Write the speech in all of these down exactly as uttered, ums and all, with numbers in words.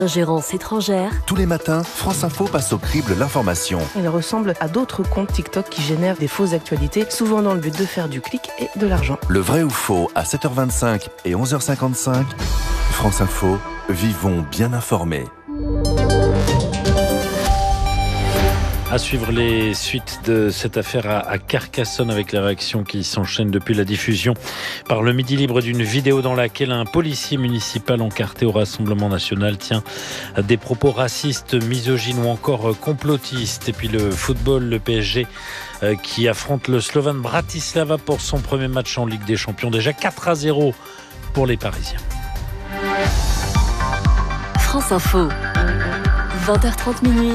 Ingérence étrangère. Tous les matins, France Info passe au crible l'information. Il ressemble à d'autres comptes TikTok qui génèrent des fausses actualités, souvent dans le but de faire du clic et de l'argent. Le vrai ou faux à sept heures vingt-cinq et onze heures cinquante-cinq. France Info, vivons bien informés. À suivre les suites de cette affaire à, à Carcassonne avec les réactions qui s'enchaînent depuis la diffusion par le Midi Libre d'une vidéo dans laquelle un policier municipal encarté au Rassemblement National tient des propos racistes, misogynes ou encore complotistes. Et puis le football, le P S G euh, qui affronte le Slovan Bratislava pour son premier match en Ligue des Champions. Déjà quatre à zéro pour les Parisiens. France Info, vingt heures trente minuit.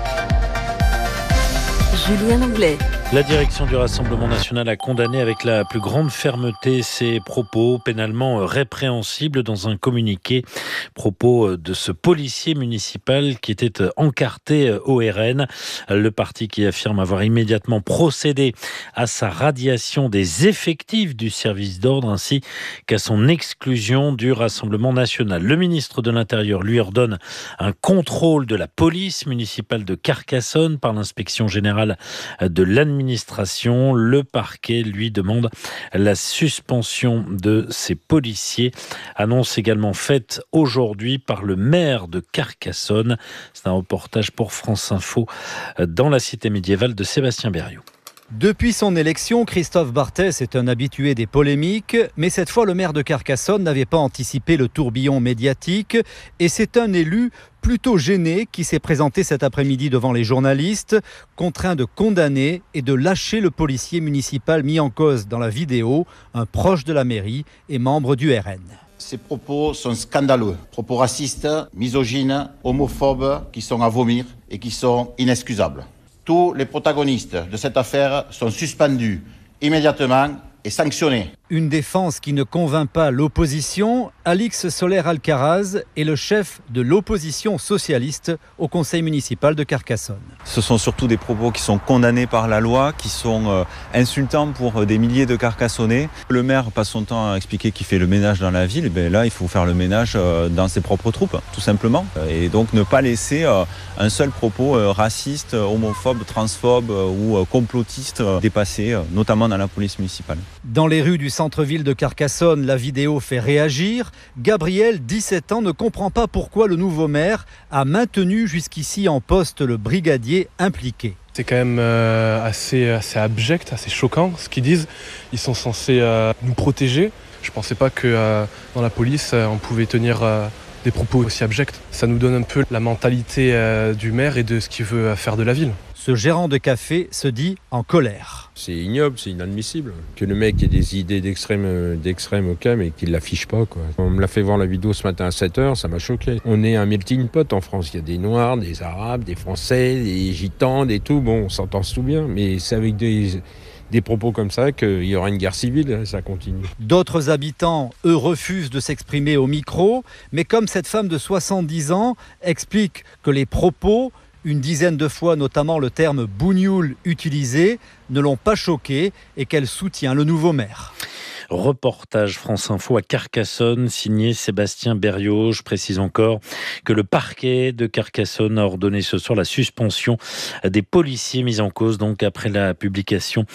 Julien Langlais. La direction du Rassemblement National a condamné avec la plus grande fermeté ces propos pénalement répréhensibles dans un communiqué. Propos de ce policier municipal qui était encarté au R N. Le parti qui affirme avoir immédiatement procédé à sa radiation des effectifs du service d'ordre ainsi qu'à son exclusion du Rassemblement National. Le ministre de l'Intérieur lui ordonne un contrôle de la police municipale de Carcassonne par l'inspection générale de l'administration. Administration, le parquet lui demande la suspension de ces policiers. Annonce également faite aujourd'hui par le maire de Carcassonne. C'est un reportage pour France Info dans la cité médiévale de Sébastien Berriot. Depuis son élection, Christophe Barthès est un habitué des polémiques, mais cette fois le maire de Carcassonne n'avait pas anticipé le tourbillon médiatique et c'est un élu plutôt gêné qui s'est présenté cet après-midi devant les journalistes, contraint de condamner et de lâcher le policier municipal mis en cause dans la vidéo, un proche de la mairie et membre du R N. Ces propos sont scandaleux, propos racistes, misogynes, homophobes qui sont à vomir et qui sont inexcusables. Tous les protagonistes de cette affaire sont suspendus immédiatement et sanctionnés. Une défense qui ne convainc pas l'opposition. Alix Soler-Alcaraz est le chef de l'opposition socialiste au conseil municipal de Carcassonne. Ce sont surtout des propos qui sont condamnés par la loi, qui sont euh, insultants pour des milliers de Carcassonnais. Le maire passe son temps à expliquer qu'il fait le ménage dans la ville. Et bien là, il faut faire le ménage euh, dans ses propres troupes, tout simplement. Et donc ne pas laisser euh, un seul propos euh, raciste, homophobe, transphobe euh, ou euh, complotiste euh, dépasser, euh, notamment dans la police municipale. Dans les rues du centre-ville de Carcassonne, la vidéo fait réagir. Gabriel, dix-sept ans, ne comprend pas pourquoi le nouveau maire a maintenu jusqu'ici en poste le brigadier impliqué. C'est quand même euh, assez, assez abject, assez choquant ce qu'ils disent. Ils sont censés euh, nous protéger. Je ne pensais pas que euh, dans la police, euh, on pouvait tenir euh, des propos aussi abjects. Ça nous donne un peu la mentalité euh, du maire et de ce qu'il veut faire de la ville. Ce gérant de café se dit en colère. C'est ignoble, c'est inadmissible. Que le mec ait des idées d'extrême, d'extrême ok, mais qu'il ne l'affiche pas, quoi. On me l'a fait voir la vidéo ce matin à sept heures, ça m'a choqué. On est un melting pot en France. Il y a des Noirs, des Arabes, des Français, des Gitans, des tout. Bon, on s'entend tout bien, mais c'est avec des... des propos comme ça qu'il y aura une guerre civile, ça continue. D'autres habitants, eux, refusent de s'exprimer au micro, mais comme cette femme de soixante-dix ans explique que les propos, une dizaine de fois notamment le terme bougnoul utilisé, ne l'ont pas choquée et qu'elle soutient le nouveau maire. Reportage France Info à Carcassonne, signé Sébastien Berriot. Je précise encore que le parquet de Carcassonne a ordonné ce soir la suspension des policiers mis en cause donc après la publication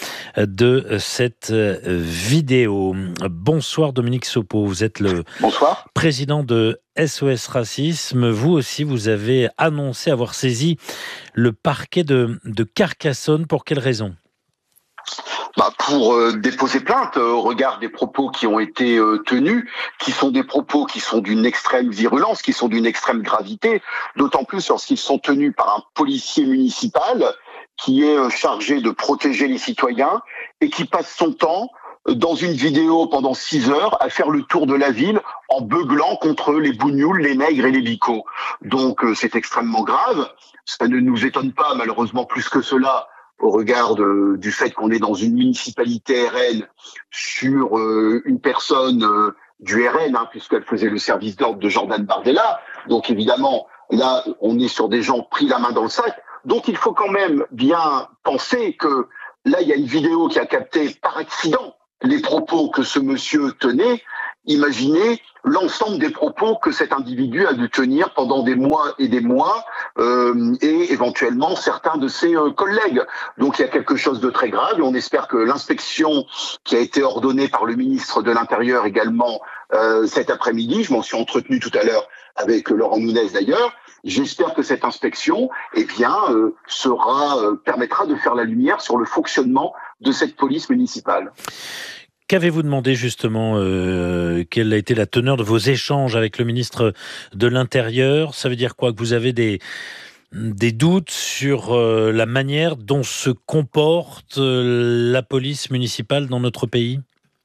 de cette vidéo. Bonsoir Dominique Sopo, vous êtes le Bonsoir. président de S O S Racisme. Vous aussi, vous avez annoncé avoir saisi le parquet de, de Carcassonne. Pour quelle raison ? Bah pour euh, déposer plainte euh, au regard des propos qui ont été euh, tenus, qui sont des propos qui sont d'une extrême virulence, qui sont d'une extrême gravité, d'autant plus lorsqu'ils sont tenus par un policier municipal qui est euh, chargé de protéger les citoyens et qui passe son temps euh, dans une vidéo pendant six heures à faire le tour de la ville en beuglant contre les bougnoules, les nègres et les bicots. Donc euh, c'est extrêmement grave. Ça ne nous étonne pas malheureusement plus que cela au regard de, du fait qu'on est dans une municipalité R N sur euh, une personne euh, du R N, hein, puisqu'elle faisait le service d'ordre de Jordan Bardella. Donc évidemment, là, on est sur des gens pris la main dans le sac. Donc il faut quand même bien penser que là, il y a une vidéo qui a capté par accident les propos que ce monsieur tenait imaginez l'ensemble des propos que cet individu a dû tenir pendant des mois et des mois, euh, et éventuellement certains de ses euh, collègues. Donc il y a quelque chose de très grave, et on espère que l'inspection qui a été ordonnée par le ministre de l'Intérieur également euh, cet après-midi, je m'en suis entretenu tout à l'heure avec Laurent Nunez d'ailleurs, j'espère que cette inspection eh bien, euh, sera, euh, permettra de faire la lumière sur le fonctionnement de cette police municipale. Qu'avez-vous demandé justement euh, Quelle a été la teneur de vos échanges avec le ministre de l'Intérieur ? Ça veut dire quoi ? Que vous avez des, des doutes sur euh, la manière dont se comporte euh, la police municipale dans notre pays ?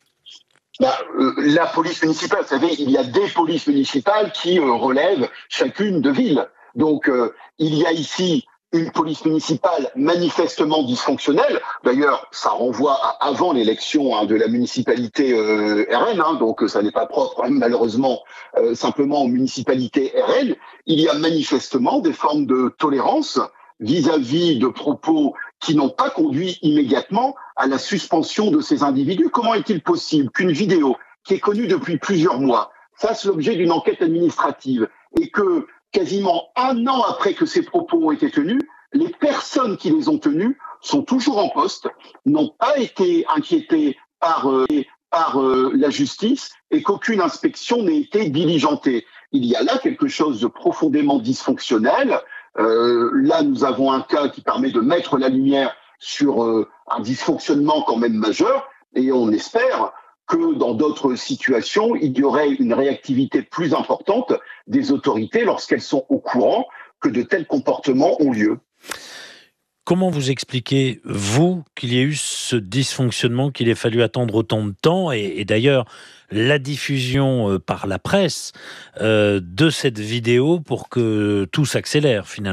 Bah, euh, la police municipale, vous savez, il y a des polices municipales qui euh, relèvent chacune de villes. Donc, euh, il y a ici une police municipale manifestement dysfonctionnelle. D'ailleurs, ça renvoie à avant l'élection hein, de la municipalité euh, R N, hein, donc ça n'est pas propre, hein, malheureusement, euh, simplement aux municipalités R N. Il y a manifestement des formes de tolérance vis-à-vis de propos qui n'ont pas conduit immédiatement à la suspension de ces individus. Comment est-il possible qu'une vidéo qui est connue depuis plusieurs mois fasse l'objet d'une enquête administrative et que quasiment un an après que ces propos ont été tenus, les personnes qui les ont tenus sont toujours en poste, n'ont pas été inquiétées par, euh, par euh, la justice et qu'aucune inspection n'ait été diligentée. Il y a là quelque chose de profondément dysfonctionnel. Euh, là, nous avons un cas qui permet de mettre la lumière sur euh, un dysfonctionnement quand même majeur et on espère que dans d'autres situations, il y aurait une réactivité plus importante des autorités lorsqu'elles sont au courant que de tels comportements ont lieu. Comment vous expliquez, vous, qu'il y ait eu ce dysfonctionnement, qu'il ait fallu attendre autant de temps et, et d'ailleurs la diffusion euh, par la presse euh, de cette vidéo pour que tout s'accélère finalement ?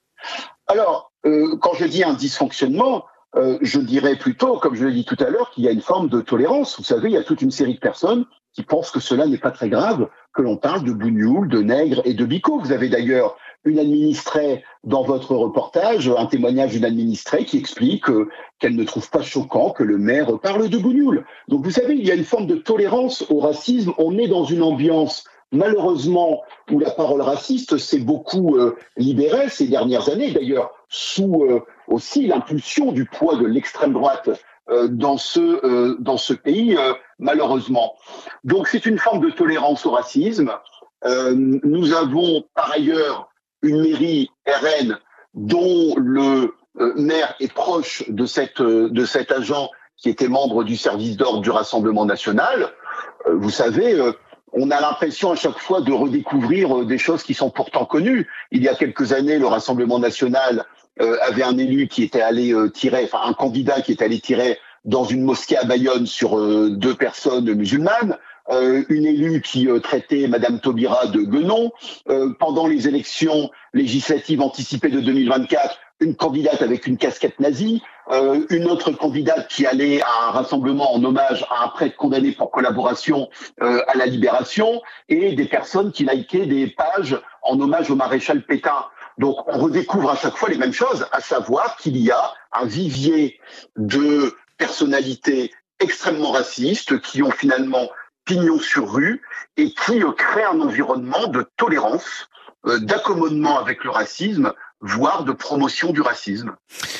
Alors, euh, quand je dis un dysfonctionnement, Euh, je dirais plutôt, comme je l'ai dit tout à l'heure, qu'il y a une forme de tolérance. Vous savez, il y a toute une série de personnes qui pensent que cela n'est pas très grave, que l'on parle de bougnoul, de nègre et de bico. Vous avez d'ailleurs une administrée dans votre reportage, un témoignage d'une administrée qui explique euh, qu'elle ne trouve pas choquant que le maire parle de bougnoul. Donc vous savez, il y a une forme de tolérance au racisme. On est dans une ambiance malheureusement, où la parole raciste s'est beaucoup euh, libérée ces dernières années, d'ailleurs, sous euh, aussi l'impulsion du poids de l'extrême droite euh, dans ce euh, dans ce pays, euh, malheureusement. Donc, c'est une forme de tolérance au racisme. Euh, nous avons par ailleurs une mairie R N dont le euh, maire est proche de cette euh, de cet agent qui était membre du service d'ordre du Rassemblement national. Euh, vous savez. Euh, On a l'impression à chaque fois de redécouvrir des choses qui sont pourtant connues. Il y a quelques années, le Rassemblement national euh, avait un élu qui était allé euh, tirer, enfin un candidat qui est allé tirer dans une mosquée à Bayonne sur euh, deux personnes musulmanes. Euh, une élue qui euh, traitait Madame Taubira de guenon. Euh, pendant les élections législatives anticipées de deux mille vingt-quatre, une candidate avec une casquette nazie. Euh, une autre candidate qui allait à un rassemblement en hommage à un prêtre condamné pour collaboration euh, à la Libération, et des personnes qui likaient des pages en hommage au maréchal Pétain. Donc on redécouvre à chaque fois les mêmes choses, à savoir qu'il y a un vivier de personnalités extrêmement racistes qui ont finalement pignon sur rue et qui euh, créent un environnement de tolérance, euh, d'accommodement avec le racisme, voire de promotion du racisme.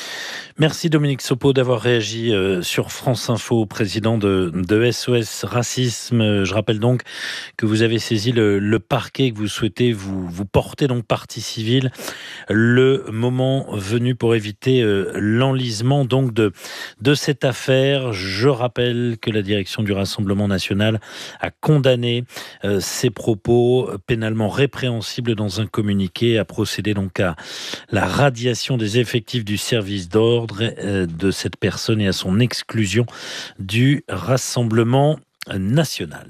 Merci Dominique Sopo d'avoir réagi euh, sur France Info, président de, de S O S Racisme. Je rappelle donc que vous avez saisi le, le parquet, que vous souhaitez vous, vous porter donc partie civile le moment venu pour éviter euh, l'enlisement donc de, de cette affaire. Je rappelle que la direction du Rassemblement national a condamné euh, ces propos pénalement répréhensibles dans un communiqué, a procédé donc à la radiation des effectifs du service d'ordre de cette personne et à son exclusion du Rassemblement national.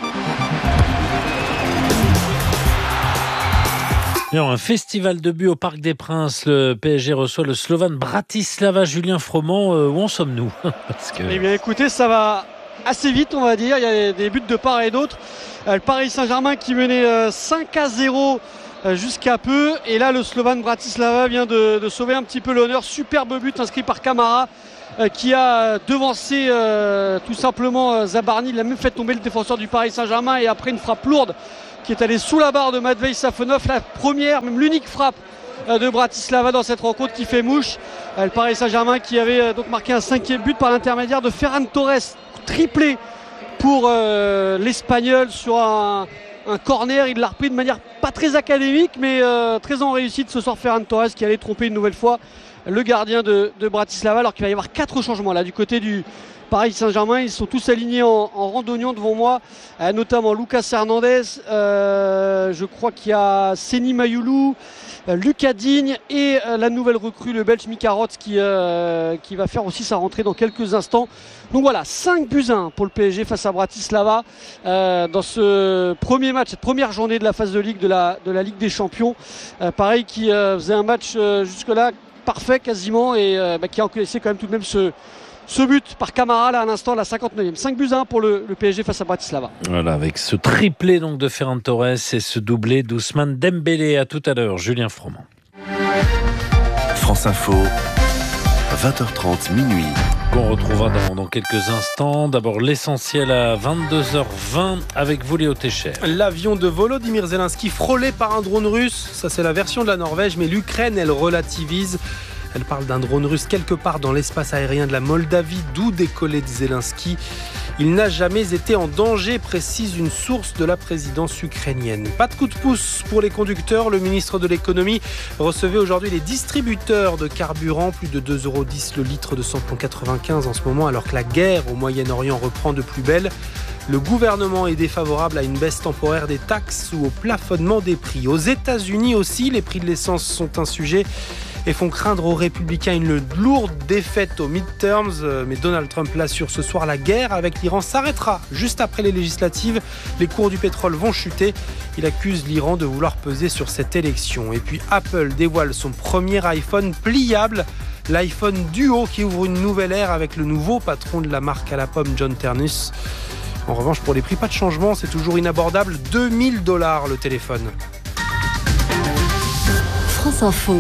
Alors, un festival de but au Parc des Princes, le P S G reçoit le Slovan Bratislava. Julien Froment, où en sommes-nous ? Parce que... Eh bien écoutez, ça va assez vite on va dire, il y a des buts de part et d'autre. Le Paris Saint-Germain qui menait cinq à zéro jusqu'à peu. Et là, le Slovan Bratislava vient de, de sauver un petit peu l'honneur. Superbe but inscrit par Camara, euh, qui a devancé euh, tout simplement euh, Zabarny. Il a même fait tomber le défenseur du Paris Saint-Germain. Et après une frappe lourde qui est allée sous la barre de Matvei Safonov, la première, même l'unique frappe euh, de Bratislava dans cette rencontre qui fait mouche. Euh, le Paris Saint-Germain qui avait euh, donc marqué un cinquième but par l'intermédiaire de Ferran Torres, triplé pour euh, l'Espagnol sur un, un corner. Il l'a repris de manière pas très académique, mais euh, très en réussite ce soir. Ferran Torres qui allait tromper une nouvelle fois le gardien de, de Bratislava, alors qu'il va y avoir quatre changements là du côté du Paris Saint-Germain. Ils sont tous alignés en, en randonnion devant moi, euh, notamment Lucas Hernandez, euh, je crois qu'il y a Seni Mayoulou, euh, Lucas Digne et euh, la nouvelle recrue, le Belge Mika Rots, qui, euh, qui va faire aussi sa rentrée dans quelques instants. Donc voilà, cinq buts à un pour le P S G face à Bratislava euh, dans ce premier match, cette première journée de la phase de Ligue de la, de la Ligue des Champions. Euh, pareil, qui euh, faisait un match euh, jusque-là parfait quasiment, et euh, bah, qui a encaissé quand même tout de même ce, ce but par Camara là à l'instant, la cinquante-neuvième. cinq buts à un pour le, le P S G face à Bratislava. Voilà, avec ce triplé donc de Ferran Torres et ce doublé d'Ousmane Dembélé. À tout à l'heure, Julien Froment. France Info, vingt heures trente, minuit. Qu'on retrouvera dans, dans quelques instants. D'abord l'essentiel à vingt-deux heures vingt avec vous, Léo Técher. L'avion de Volodymyr Zelensky frôlé par un drone russe. Ça, c'est la version de la Norvège, mais l'Ukraine, elle relativise. Elle parle d'un drone russe quelque part dans l'espace aérien de la Moldavie, d'où décollait Zelensky. Il n'a jamais été en danger, précise une source de la présidence ukrainienne. Pas de coup de pouce pour les conducteurs. Le ministre de l'économie recevait aujourd'hui les distributeurs de carburant. Plus de deux euros dix le litre de samplon quatre-vingt-quinze en ce moment, alors que la guerre au Moyen-Orient reprend de plus belle. Le gouvernement est défavorable à une baisse temporaire des taxes ou au plafonnement des prix. Aux États-Unis aussi, les prix de l'essence sont un sujet et font craindre aux Républicains une lourde défaite aux midterms. Mais Donald Trump l'assure ce soir, la guerre avec l'Iran s'arrêtera juste après les législatives. Les cours du pétrole vont chuter. Il accuse l'Iran de vouloir peser sur cette élection. Et puis Apple dévoile son premier iPhone pliable, l'iPhone Duo, qui ouvre une nouvelle ère avec le nouveau patron de la marque à la pomme, John Ternus. En revanche, pour les prix, pas de changement, c'est toujours inabordable, deux mille dollars le téléphone. France Info.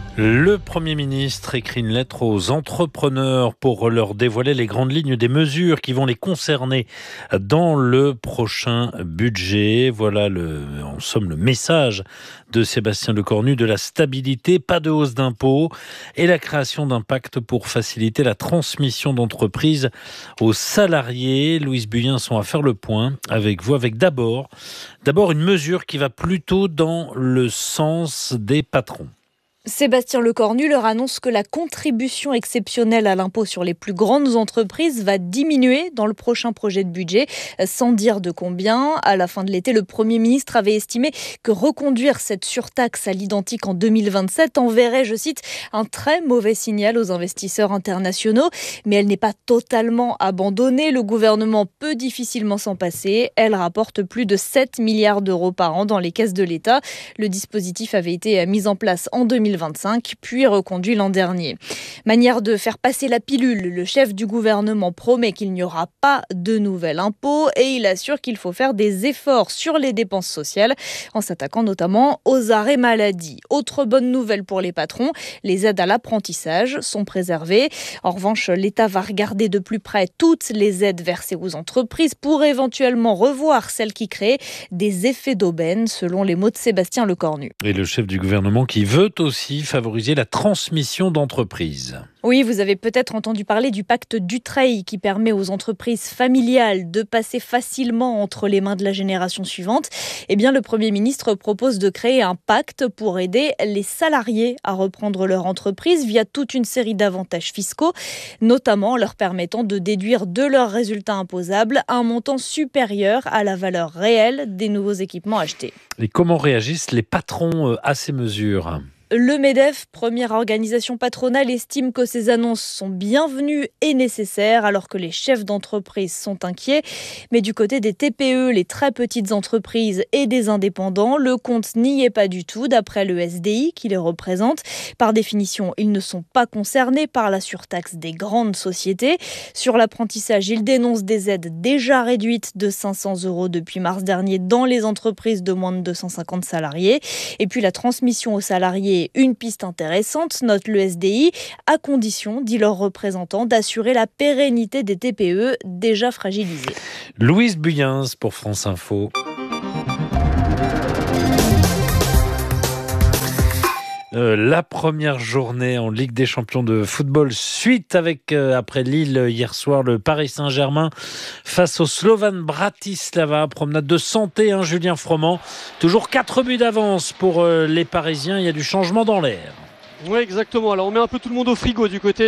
Le Premier ministre écrit une lettre aux entrepreneurs pour leur dévoiler les grandes lignes des mesures qui vont les concerner dans le prochain budget. Voilà le, en somme le message de Sébastien Lecornu: de la stabilité, pas de hausse d'impôts et la création d'un pacte pour faciliter la transmission d'entreprises aux salariés. Louise Buyen sont à faire le point avec vous, avec d'abord, d'abord une mesure qui va plutôt dans le sens des patrons. Sébastien Lecornu leur annonce que la contribution exceptionnelle à l'impôt sur les plus grandes entreprises va diminuer dans le prochain projet de budget, sans dire de combien. À la fin de l'été, le Premier ministre avait estimé que reconduire cette surtaxe à l'identique en deux mille vingt-sept enverrait, je cite, un très mauvais signal aux investisseurs internationaux. Mais elle n'est pas totalement abandonnée. Le gouvernement peut difficilement s'en passer. Elle rapporte plus de sept milliards d'euros par an dans les caisses de l'État. Le dispositif avait été mis en place en deux mille vingt-cinq, puis reconduit l'an dernier. Manière de faire passer la pilule, le chef du gouvernement promet qu'il n'y aura pas de nouvel impôt et il assure qu'il faut faire des efforts sur les dépenses sociales, en s'attaquant notamment aux arrêts maladie. Autre bonne nouvelle pour les patrons, les aides à l'apprentissage sont préservées. En revanche, l'État va regarder de plus près toutes les aides versées aux entreprises pour éventuellement revoir celles qui créent des effets d'aubaine, selon les mots de Sébastien Lecornu. Et le chef du gouvernement qui veut aussi favoriser la transmission d'entreprises. Oui, vous avez peut-être entendu parler du pacte Dutreil qui permet aux entreprises familiales de passer facilement entre les mains de la génération suivante. Eh bien, le Premier ministre propose de créer un pacte pour aider les salariés à reprendre leur entreprise via toute une série d'avantages fiscaux, notamment leur permettant de déduire de leurs résultats imposables un montant supérieur à la valeur réelle des nouveaux équipements achetés. Et comment réagissent les patrons à ces mesures ? Le MEDEF, première organisation patronale, estime que ces annonces sont bienvenues et nécessaires alors que les chefs d'entreprise sont inquiets. Mais du côté des T P E, les très petites entreprises et des indépendants, le compte n'y est pas du tout d'après le S D I qui les représente. Par définition, ils ne sont pas concernés par la surtaxe des grandes sociétés. Sur l'apprentissage, ils dénoncent des aides déjà réduites de cinq cents euros depuis mars dernier dans les entreprises de moins de deux cent cinquante salariés. Et puis la transmission aux salariés, une piste intéressante, note le S D I, à condition, dit leur représentant, d'assurer la pérennité des T P E déjà fragilisés. Louise Buyens pour France Info. Euh, la première journée en Ligue des Champions de football, suite avec, euh, après Lille hier soir, le Paris Saint-Germain face au Slovan Bratislava. Promenade de santé, hein, Julien Froment. Toujours quatre buts d'avance pour euh, les Parisiens. Il y a du changement dans l'air. Oui, exactement. Alors on met un peu tout le monde au frigo du côté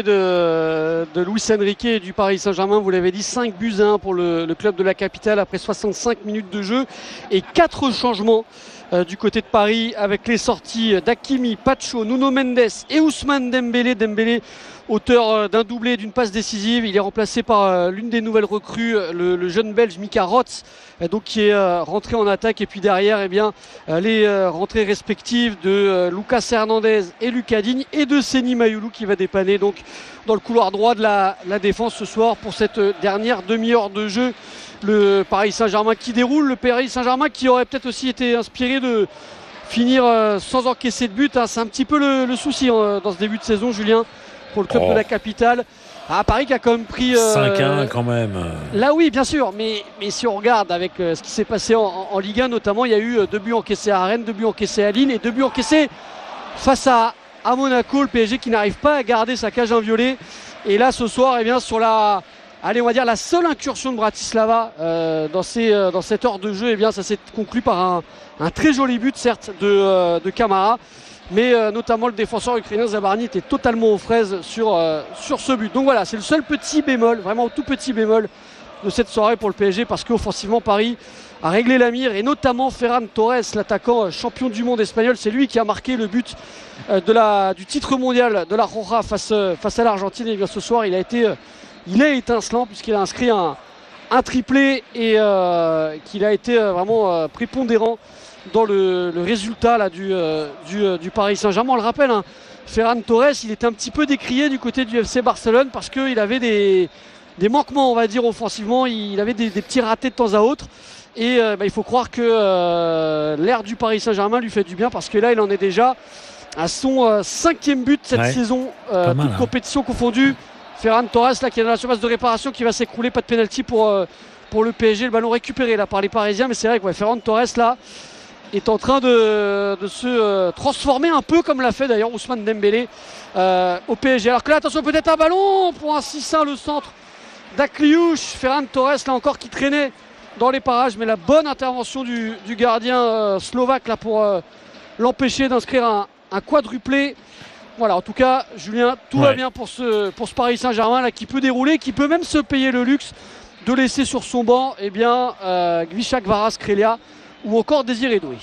de, de Luis Enrique et du Paris Saint-Germain. Vous l'avez dit, cinq buts à un pour le, le club de la capitale après soixante-cinq minutes de jeu et quatre changements euh, du côté de Paris avec les sorties d'Hakimi, Pacho, Nuno Mendes et Ousmane Dembélé. Dembélé, auteur d'un doublé, d'une passe décisive. Il est remplacé par l'une des nouvelles recrues, le, le jeune Belge Mika Rotz, donc qui est rentré en attaque. Et puis derrière, eh bien, les rentrées respectives de Lucas Hernandez et Lucas Digne et de Seny Mayoulou qui va dépanner donc dans le couloir droit de la, la défense ce soir pour cette dernière demi-heure de jeu. Le Paris Saint-Germain qui déroule, le Paris Saint-Germain qui aurait peut-être aussi été inspiré de finir sans encaisser de but. C'est un petit peu le, le souci dans ce début de saison, Julien, pour le club oh. de la capitale. À Paris qui a quand même pris euh, cinq à un quand même. Là oui, bien sûr, mais, mais si on regarde avec euh, ce qui s'est passé en, en Ligue un notamment, il y a eu deux buts encaissés à Rennes, deux buts encaissés à Lille et deux buts encaissés face à, à Monaco, le P S G qui n'arrive pas à garder sa cage inviolée. Et là ce soir, eh bien, sur la, allez, on va dire la seule incursion de Bratislava euh, dans, ces, euh, dans cette heure de jeu, eh bien, ça s'est conclu par un, un très joli but certes de, euh, de Camara. Mais euh, notamment le défenseur ukrainien Zabarny était totalement aux fraises sur, euh, sur ce but. Donc voilà, c'est le seul petit bémol, vraiment tout petit bémol de cette soirée pour le P S G, parce qu'offensivement Paris a réglé la mire, et notamment Ferran Torres, l'attaquant champion du monde espagnol, c'est lui qui a marqué le but euh, de la, du titre mondial de la Roja face, euh, face à l'Argentine. Et bien ce soir il a été euh, il est étincelant puisqu'il a inscrit un, un triplé et euh, qu'il a été euh, vraiment euh, prépondérant dans le, le résultat là, du, euh, du, euh, du Paris Saint-Germain. On le rappelle, hein, Ferran Torres, il était un petit peu décrié du côté du F C Barcelone parce qu'il avait des, des manquements, on va dire, offensivement. Il avait des, des petits ratés de temps à autre. Et euh, bah, il faut croire que euh, l'ère du Paris Saint-Germain lui fait du bien, parce que là, il en est déjà à son euh, cinquième but cette ouais, saison, euh, toute hein. compétition confondue. Ferran Torres, là, qui est dans la surface de réparation, qui va s'écrouler, pas de pénalty pour, euh, pour le P S G. Le ballon récupéré là par les Parisiens, mais c'est vrai que ouais, Ferran Torres, là, est en train de, de se euh, transformer un peu comme l'a fait d'ailleurs Ousmane Dembélé euh, au P S G. Alors que là, attention, peut-être un ballon pour un six un, le centre d'Akliouche. Ferran Torres là encore qui traînait dans les parages, mais la bonne intervention du, du gardien euh, slovaque là pour euh, l'empêcher d'inscrire un, un quadruplé. Voilà, en tout cas, Julien, tout ouais. va bien pour ce, pour ce Paris Saint-Germain là, qui peut dérouler, qui peut même se payer le luxe de laisser sur son banc eh bien, euh, Gvicha Kvaratskhelia ou encore Désiré Doué.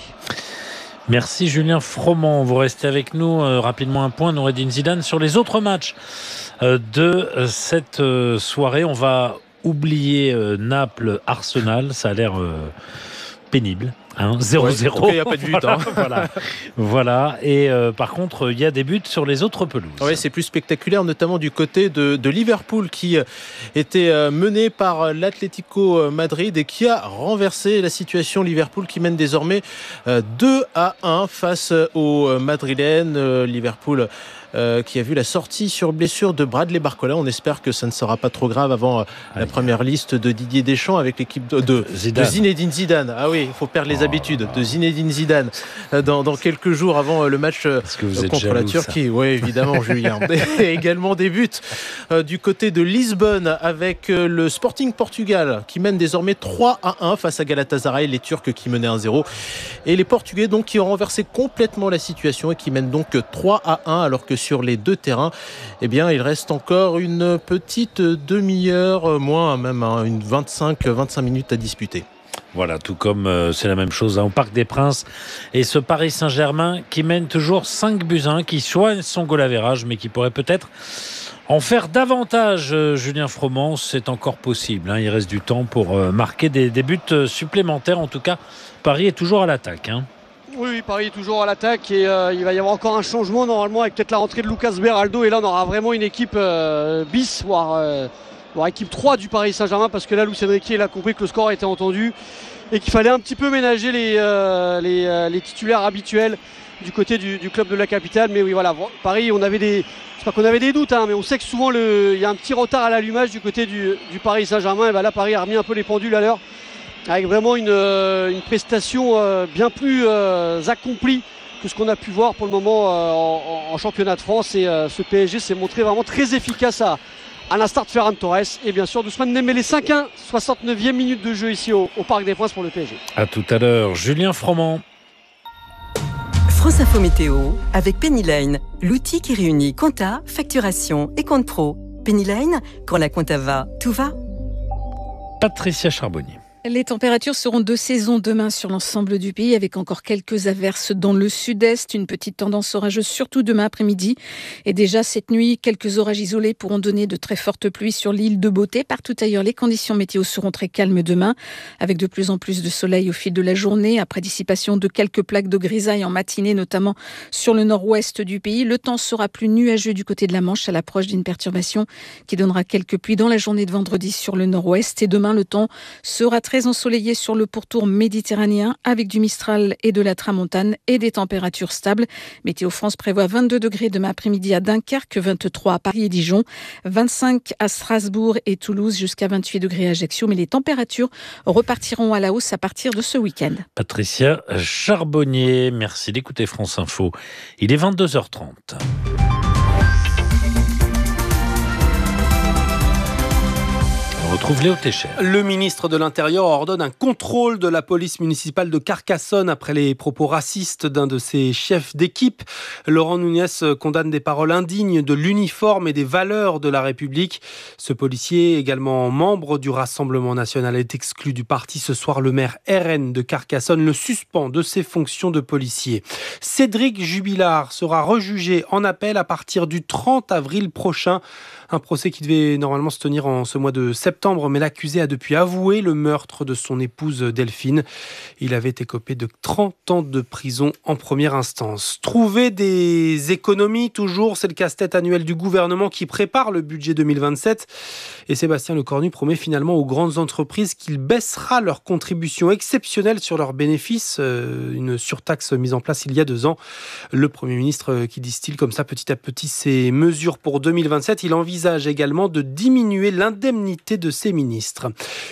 Merci Julien Froment. Vous restez avec nous. Euh, rapidement un point, Noureddine Zidane, sur les autres matchs euh, de euh, cette euh, soirée. On va oublier euh, Naples-Arsenal. Ça a l'air euh, pénible. Hein, zéro zéro. Il n'y a pas de but. Voilà. Hein. voilà. voilà. Et euh, par contre, il y a des buts sur les autres pelouses. Oui, c'est plus spectaculaire, notamment du côté de, de Liverpool, qui était mené par l'Atlético Madrid et qui a renversé la situation. Liverpool qui mène désormais deux à un face aux Madrilènes. Liverpool Euh, qui a vu la sortie sur blessure de Bradley Barcola. On espère que ça ne sera pas trop grave avant euh, la première liste de Didier Deschamps avec l'équipe de, de, de Zinedine Zidane. Ah oui, il faut perdre les oh. habitudes de Zinedine Zidane euh, dans, dans quelques jours avant euh, le match euh, contre jaloux, la Turquie. Ça. Oui, évidemment, Julien. Et également des buts euh, du côté de Lisbonne avec euh, le Sporting Portugal qui mène désormais trois à un face à Galatasaray. Les Turcs qui menaient un zéro. Et les Portugais donc qui ont renversé complètement la situation et qui mènent donc trois à un, alors que sur les deux terrains, eh bien, il reste encore une petite demi-heure, moins même hein, une vingt-cinq vingt-cinq minutes à disputer. Voilà, tout comme euh, c'est la même chose hein, au Parc des Princes. Et ce Paris Saint-Germain qui mène toujours cinq buts à un, qui soigne son goal average, mais qui pourrait peut-être en faire davantage. Euh, Julien Froment, c'est encore possible. Hein, il reste du temps pour euh, marquer des, des buts supplémentaires. En tout cas, Paris est toujours à l'attaque. Hein. Oui, oui, Paris est toujours à l'attaque et euh, il va y avoir encore un changement normalement avec peut-être la rentrée de Lucas Beraldo. Et là, on aura vraiment une équipe euh, bis, voire... Euh, Bon, équipe trois du Paris Saint-Germain parce que là Luis Enrique il a compris que le score était entendu et qu'il fallait un petit peu ménager les, euh, les, euh, les titulaires habituels du côté du, du club de la capitale. Mais oui voilà, Paris on avait des, c'est pas qu'on avait des doutes hein, mais on sait que souvent le, il y a un petit retard à l'allumage du côté du, du Paris Saint-Germain. Et ben là Paris a remis un peu les pendules à l'heure avec vraiment une, euh, une prestation euh, bien plus euh, accomplie que ce qu'on a pu voir pour le moment euh, en, en championnat de France. Et euh, ce P S G s'est montré vraiment très efficace à à l'instar de Ferran Torres et bien sûr d'Ousmane Dembélé. Cinq un, soixante-neuvième minute de jeu ici au, au Parc des Princes pour le P S G. À tout à l'heure, Julien Froment. France Info Météo avec Penny Lane, l'outil qui réunit compta, facturation et compte pro. Penny Lane, quand la compta va, tout va. Patricia Charbonnier. Les températures seront de saison demain sur l'ensemble du pays avec encore quelques averses dans le sud-est. Une petite tendance orageuse surtout demain après-midi. Et déjà cette nuit, quelques orages isolés pourront donner de très fortes pluies sur l'île de Beauté. Partout ailleurs, les conditions météo seront très calmes demain avec de plus en plus de soleil au fil de la journée. Après dissipation de quelques plaques de grisaille en matinée, notamment sur le nord-ouest du pays. Le temps sera plus nuageux du côté de la Manche à l'approche d'une perturbation qui donnera quelques pluies dans la journée de vendredi sur le nord-ouest. Et demain, le temps sera très très ensoleillé sur le pourtour méditerranéen avec du Mistral et de la Tramontane et des températures stables. Météo France prévoit vingt-deux degrés demain après-midi à Dunkerque, vingt-trois à Paris et Dijon, vingt-cinq à Strasbourg et Toulouse, jusqu'à vingt-huit degrés à Ajaccio. Mais les températures repartiront à la hausse à partir de ce week-end. Patricia Charbonnier, merci d'écouter France Info. Il est vingt-deux heures trente. On retrouve Léo Técher. Le ministre de l'Intérieur ordonne un contrôle de la police municipale de Carcassonne après les propos racistes d'un de ses chefs d'équipe. Laurent Nunez condamne des paroles indignes de l'uniforme et des valeurs de la République. Ce policier, également membre du Rassemblement national, est exclu du parti. Ce soir, le maire R N de Carcassonne le suspend de ses fonctions de policier. Cédric Jubilard sera rejugé en appel à partir du trente avril prochain. Un procès qui devait normalement se tenir en ce mois de septembre, mais l'accusé a depuis avoué le meurtre de son épouse Delphine. Il avait écopé de trente ans de prison en première instance. Trouver des économies, toujours, c'est le casse-tête annuel du gouvernement qui prépare le budget deux mille vingt-sept. Et Sébastien Lecornu promet finalement aux grandes entreprises qu'il baissera leur contribution exceptionnelle sur leurs bénéfices, une surtaxe mise en place il y a deux ans. Le Premier ministre qui distille comme ça petit à petit ses mesures pour deux mille vingt-sept, il envisage également de diminuer l'indemnité de ses ministres.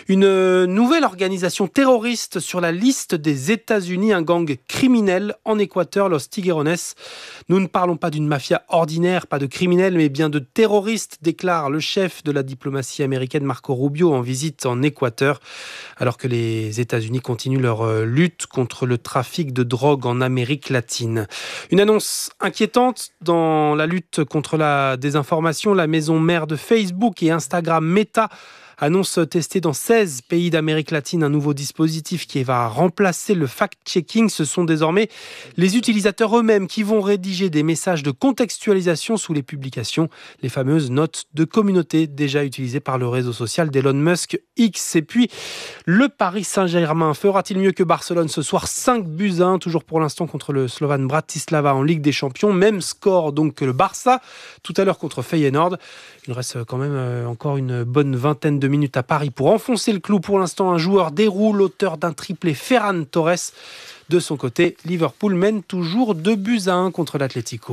Une nouvelle organisation terroriste sur la liste des États-Unis, un gang criminel en Équateur, Los Tiguerones. Nous ne parlons pas d'une mafia ordinaire, pas de criminels, mais bien de terroristes, déclare le chef de la diplomatie américaine Marco Rubio en visite en Équateur, alors que les États-Unis continuent leur lutte contre le trafic de drogue en Amérique latine. Une annonce inquiétante dans la lutte contre la désinformation. La maison mère de Facebook et Instagram, Meta, annonce tester dans seize pays d'Amérique latine un nouveau dispositif qui va remplacer le fact-checking. Ce sont désormais les utilisateurs eux-mêmes qui vont rédiger des messages de contextualisation sous les publications, les fameuses notes de communauté déjà utilisées par le réseau social d'Elon Musk X. Et puis, le Paris Saint-Germain fera-t-il mieux que Barcelone ce soir? Cinq buts à un, toujours pour l'instant contre le Slovan Bratislava en Ligue des Champions. Même score donc que le Barça, tout à l'heure contre Feyenoord. Il reste quand même encore une bonne vingtaine de minutes à Paris pour enfoncer le clou. Pour l'instant, un joueur déroule, l'auteur d'un triplé, Ferran Torres. De son côté, Liverpool mène toujours deux buts à un contre l'Atlético.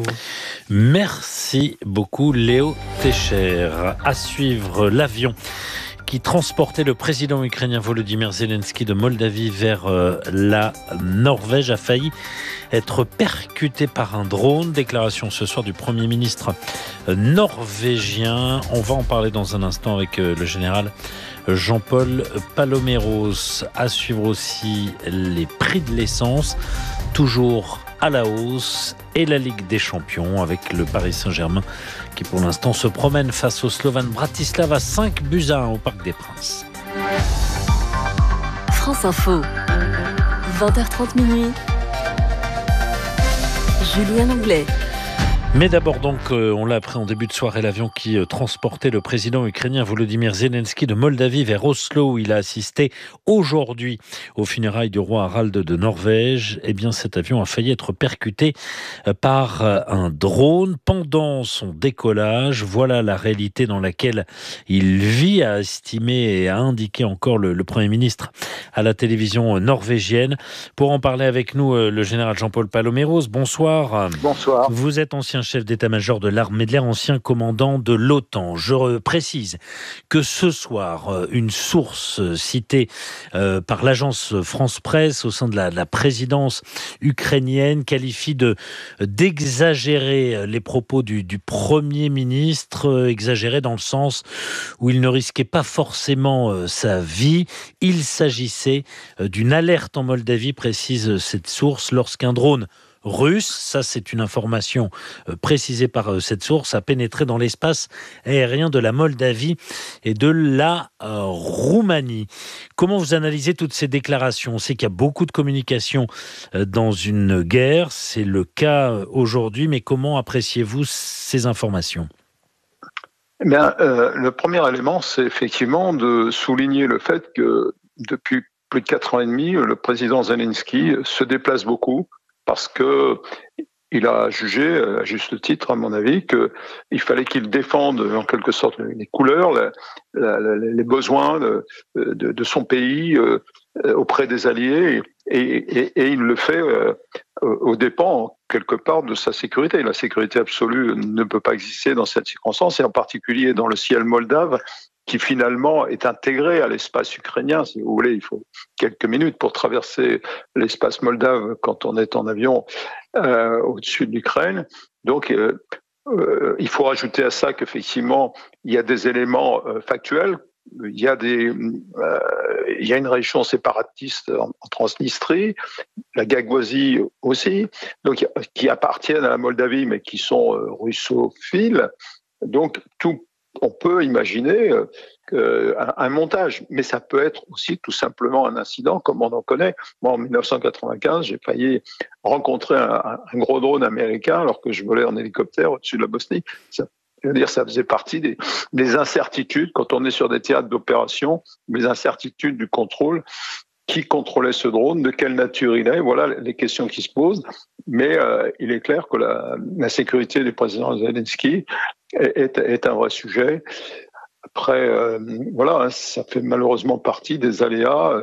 Merci beaucoup Léo Técher. À suivre l'avion qui transportait le président ukrainien Volodymyr Zelensky de Moldavie vers euh, la Norvège a failli être percuté par un drone. Déclaration ce soir du Premier ministre euh, norvégien. On va en parler dans un instant avec euh, le général Jean-Paul Paloméros. À suivre aussi les prix de l'essence, toujours à la hausse, et la Ligue des Champions avec le Paris Saint-Germain qui pour l'instant se promène face au Slovan Bratislava, cinq buts à un au Parc des Princes. France Info. vingt heures trente minuit. Julien Anglais. Mais d'abord donc, euh, on l'a appris en début de soirée, l'avion qui euh, transportait le président ukrainien Volodymyr Zelensky de Moldavie vers Oslo, où il a assisté aujourd'hui aux funérailles du roi Harald de Norvège. Eh bien, cet avion a failli être percuté euh, par euh, un drone pendant son décollage. Voilà la réalité dans laquelle il vit, a estimé et a indiqué encore le, le Premier ministre à la télévision norvégienne. Pour en parler avec nous, euh, le général Jean-Paul Paloméros. Bonsoir. Bonsoir. Vous êtes ancien chef d'état-major de l'armée de l'air, ancien commandant de l'OTAN. Je précise que ce soir, une source citée euh, par l'agence France Presse au sein de la, de la présidence ukrainienne qualifie de, d'exagérer les propos du, du Premier ministre, euh, exagérés dans le sens où il ne risquait pas forcément euh, sa vie. Il s'agissait euh, d'une alerte en Moldavie, précise cette source, lorsqu'un drone russe, ça c'est une information euh, précisée par euh, cette source, a pénétré dans l'espace aérien de la Moldavie et de la euh, Roumanie. Comment vous analysez toutes ces déclarations ? On sait qu'il y a beaucoup de communication euh, dans une guerre, c'est le cas euh, aujourd'hui, mais comment appréciez-vous ces informations ? Eh bien, euh, le premier élément, c'est effectivement de souligner le fait que depuis plus de quatre ans et demi, le président Zelensky se déplace beaucoup, parce que il a jugé, à juste titre, à mon avis, qu'il fallait qu'il défende en quelque sorte les couleurs, la, la, les besoins de, de, de son pays euh, auprès des alliés, et, et, et il le fait euh, aux dépens, quelque part, de sa sécurité. La sécurité absolue ne peut pas exister dans cette circonstance, et en particulier dans le ciel moldave, qui finalement est intégré à l'espace ukrainien. Si vous voulez, il faut quelques minutes pour traverser l'espace moldave quand on est en avion euh, au-dessus de l'Ukraine. Donc, euh, euh, il faut rajouter à ça qu'effectivement, il y a des éléments euh, factuels. Il y a des, euh, il y a une région séparatiste en, en Transnistrie, la Gagouasie aussi, donc qui appartiennent à la Moldavie, mais qui sont euh, russophiles. Donc, tout on peut imaginer euh, un, un montage, mais ça peut être aussi tout simplement un incident, comme on en connaît. Moi, en dix-neuf cent quatre-vingt-quinze, j'ai failli rencontrer un, un gros drone américain alors que je volais en hélicoptère au-dessus de la Bosnie. Ça, je veux dire, ça faisait partie des, des incertitudes quand on est sur des théâtres d'opération, les incertitudes du contrôle. Qui contrôlait ce drone, de quelle nature il est, voilà les questions qui se posent. Mais euh, il est clair que la, la sécurité du président Zelensky est, est, est un vrai sujet. Après, euh, voilà, ça fait malheureusement partie des aléas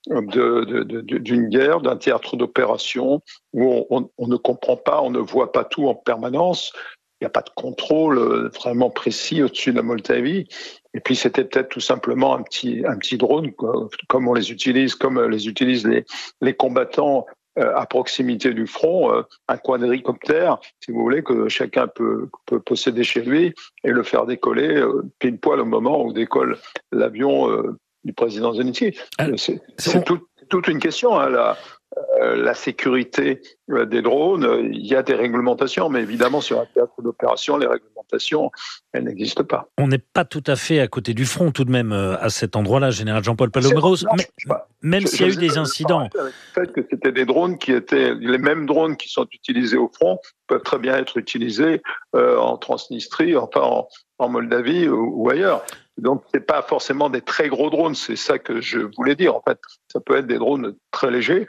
de, de, de, d'une guerre, d'un théâtre d'opération où on, on, on ne comprend pas, on ne voit pas tout en permanence. Il n'y a pas de contrôle vraiment précis au-dessus de la Moldavie. Et puis, c'était peut-être tout simplement un petit, un petit drone, quoi, comme on les utilise, comme les utilisent les, les combattants euh, à proximité du front, euh, un quadricoptère, si vous voulez, que chacun peut, peut posséder chez lui et le faire décoller euh, pile poil au moment où décolle l'avion euh, du président Zelensky. C'est, c'est tout, toute une question, hein, la, euh, la sécurité des drones. Il y a des réglementations, mais évidemment, sur un théâtre d'opération, les réglementations, elles n'existent pas. On n'est pas tout à fait à côté du front, tout de même, à cet endroit-là, général Jean-Paul Paloméros, mais, même s'il y a eu des incidents. Le fait que c'était des drones qui étaient, les mêmes drones qui sont utilisés au front peuvent très bien être utilisés euh, en Transnistrie, enfin en, en Moldavie ou, ou ailleurs. Donc, c'est pas forcément des très gros drones, c'est ça que je voulais dire. En fait, ça peut être des drones très légers.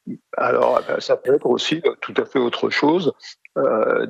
Alors, ça peut être aussi tout à fait autre chose. Euh,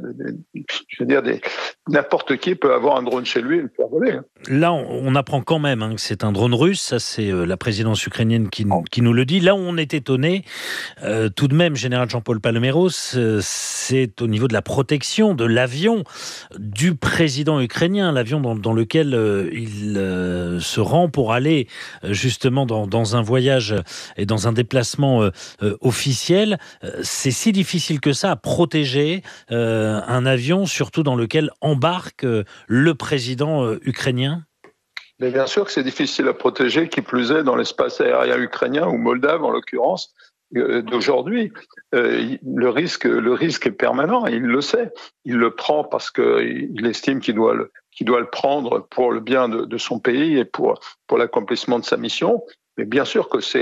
je veux dire, des, n'importe qui peut avoir un drone chez lui et le faire voler. Là, on, on apprend quand même hein, que c'est un drone russe. Ça, c'est euh, la présidence ukrainienne qui, qui nous le dit. Là où on est étonné, euh, tout de même, général Jean-Paul Paloméros, euh, c'est au niveau de la protection de l'avion du président ukrainien, l'avion dans, dans lequel euh, il euh, se rend pour aller euh, justement dans, dans un voyage et dans un déplacement euh, euh, officiel. Euh, c'est si difficile que ça à protéger Euh, un avion, surtout dans lequel embarque euh, le président euh, ukrainien ? Mais bien sûr que c'est difficile à protéger, qui plus est dans l'espace aérien ukrainien ou moldave en l'occurrence euh, d'aujourd'hui. Euh, le risque, le risque est permanent, et il le sait. Il le prend parce qu'il estime qu'il doit le, qu'il doit le prendre pour le bien de, de son pays et pour, pour l'accomplissement de sa mission. Mais bien sûr que c'est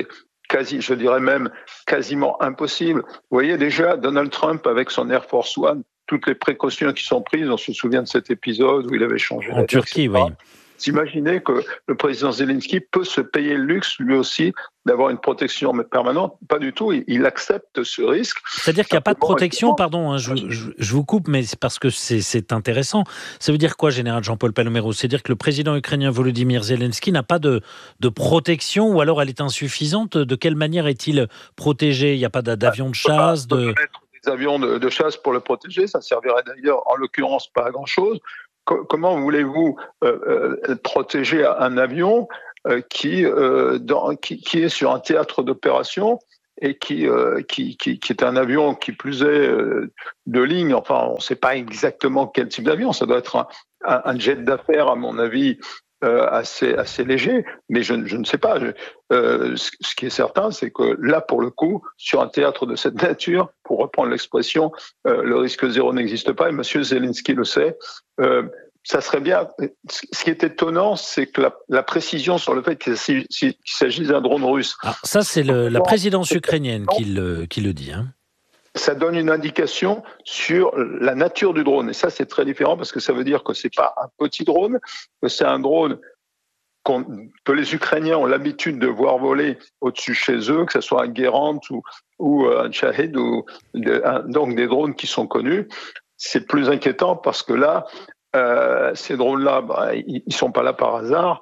quasi, je dirais même quasiment impossible. Vous voyez déjà Donald Trump avec son Air Force One, toutes les précautions qui sont prises, on se souvient de cet épisode où il avait changé. En Turquie, oui. Imaginez que le président Zelensky peut se payer le luxe, lui aussi, d'avoir une protection permanente. Pas du tout, il accepte ce risque. C'est-à-dire qu'il n'y a pas de protection, pardon, hein, je, je, je vous coupe, mais c'est parce que c'est, c'est intéressant. Ça veut dire quoi, général Jean-Paul Palomero ? C'est-à-dire que le président ukrainien Volodymyr Zelensky n'a pas de, de protection, ou alors elle est insuffisante ? De quelle manière est-il protégé ? Il n'y a pas d'avion de chasse de... Des avions de, de chasse pour le protéger, ça servirait d'ailleurs, en l'occurrence, pas à grand-chose. Comment voulez-vous euh, euh, protéger un avion euh, qui, euh, dans, qui, qui est sur un théâtre d'opération et qui, euh, qui, qui, qui est un avion qui plus est euh, de ligne, enfin on ne sait pas exactement quel type d'avion, ça doit être un, un, un jet d'affaires à mon avis euh, assez, assez léger, mais je, je ne sais pas. Je, euh, ce, ce qui est certain, c'est que là pour le coup, sur un théâtre de cette nature, pour reprendre l'expression, euh, le risque zéro n'existe pas et M. Zelensky le sait. Euh, ça serait bien. Ce qui est étonnant, c'est que la, la précision sur le fait qu'il s'agisse d'un drone russe. Ah, ça, c'est le, la présidence ukrainienne qui le, qui le dit. Hein. Ça donne une indication sur la nature du drone. Et ça, c'est très différent parce que ça veut dire que c'est pas un petit drone, que c'est un drone qu'on, que les Ukrainiens ont l'habitude de voir voler au-dessus chez eux, que ce soit un Gerant ou, ou un Shahed, ou de, un, donc des drones qui sont connus. C'est plus inquiétant parce que là, euh, ces drones-là, bah, ils ne sont pas là par hasard.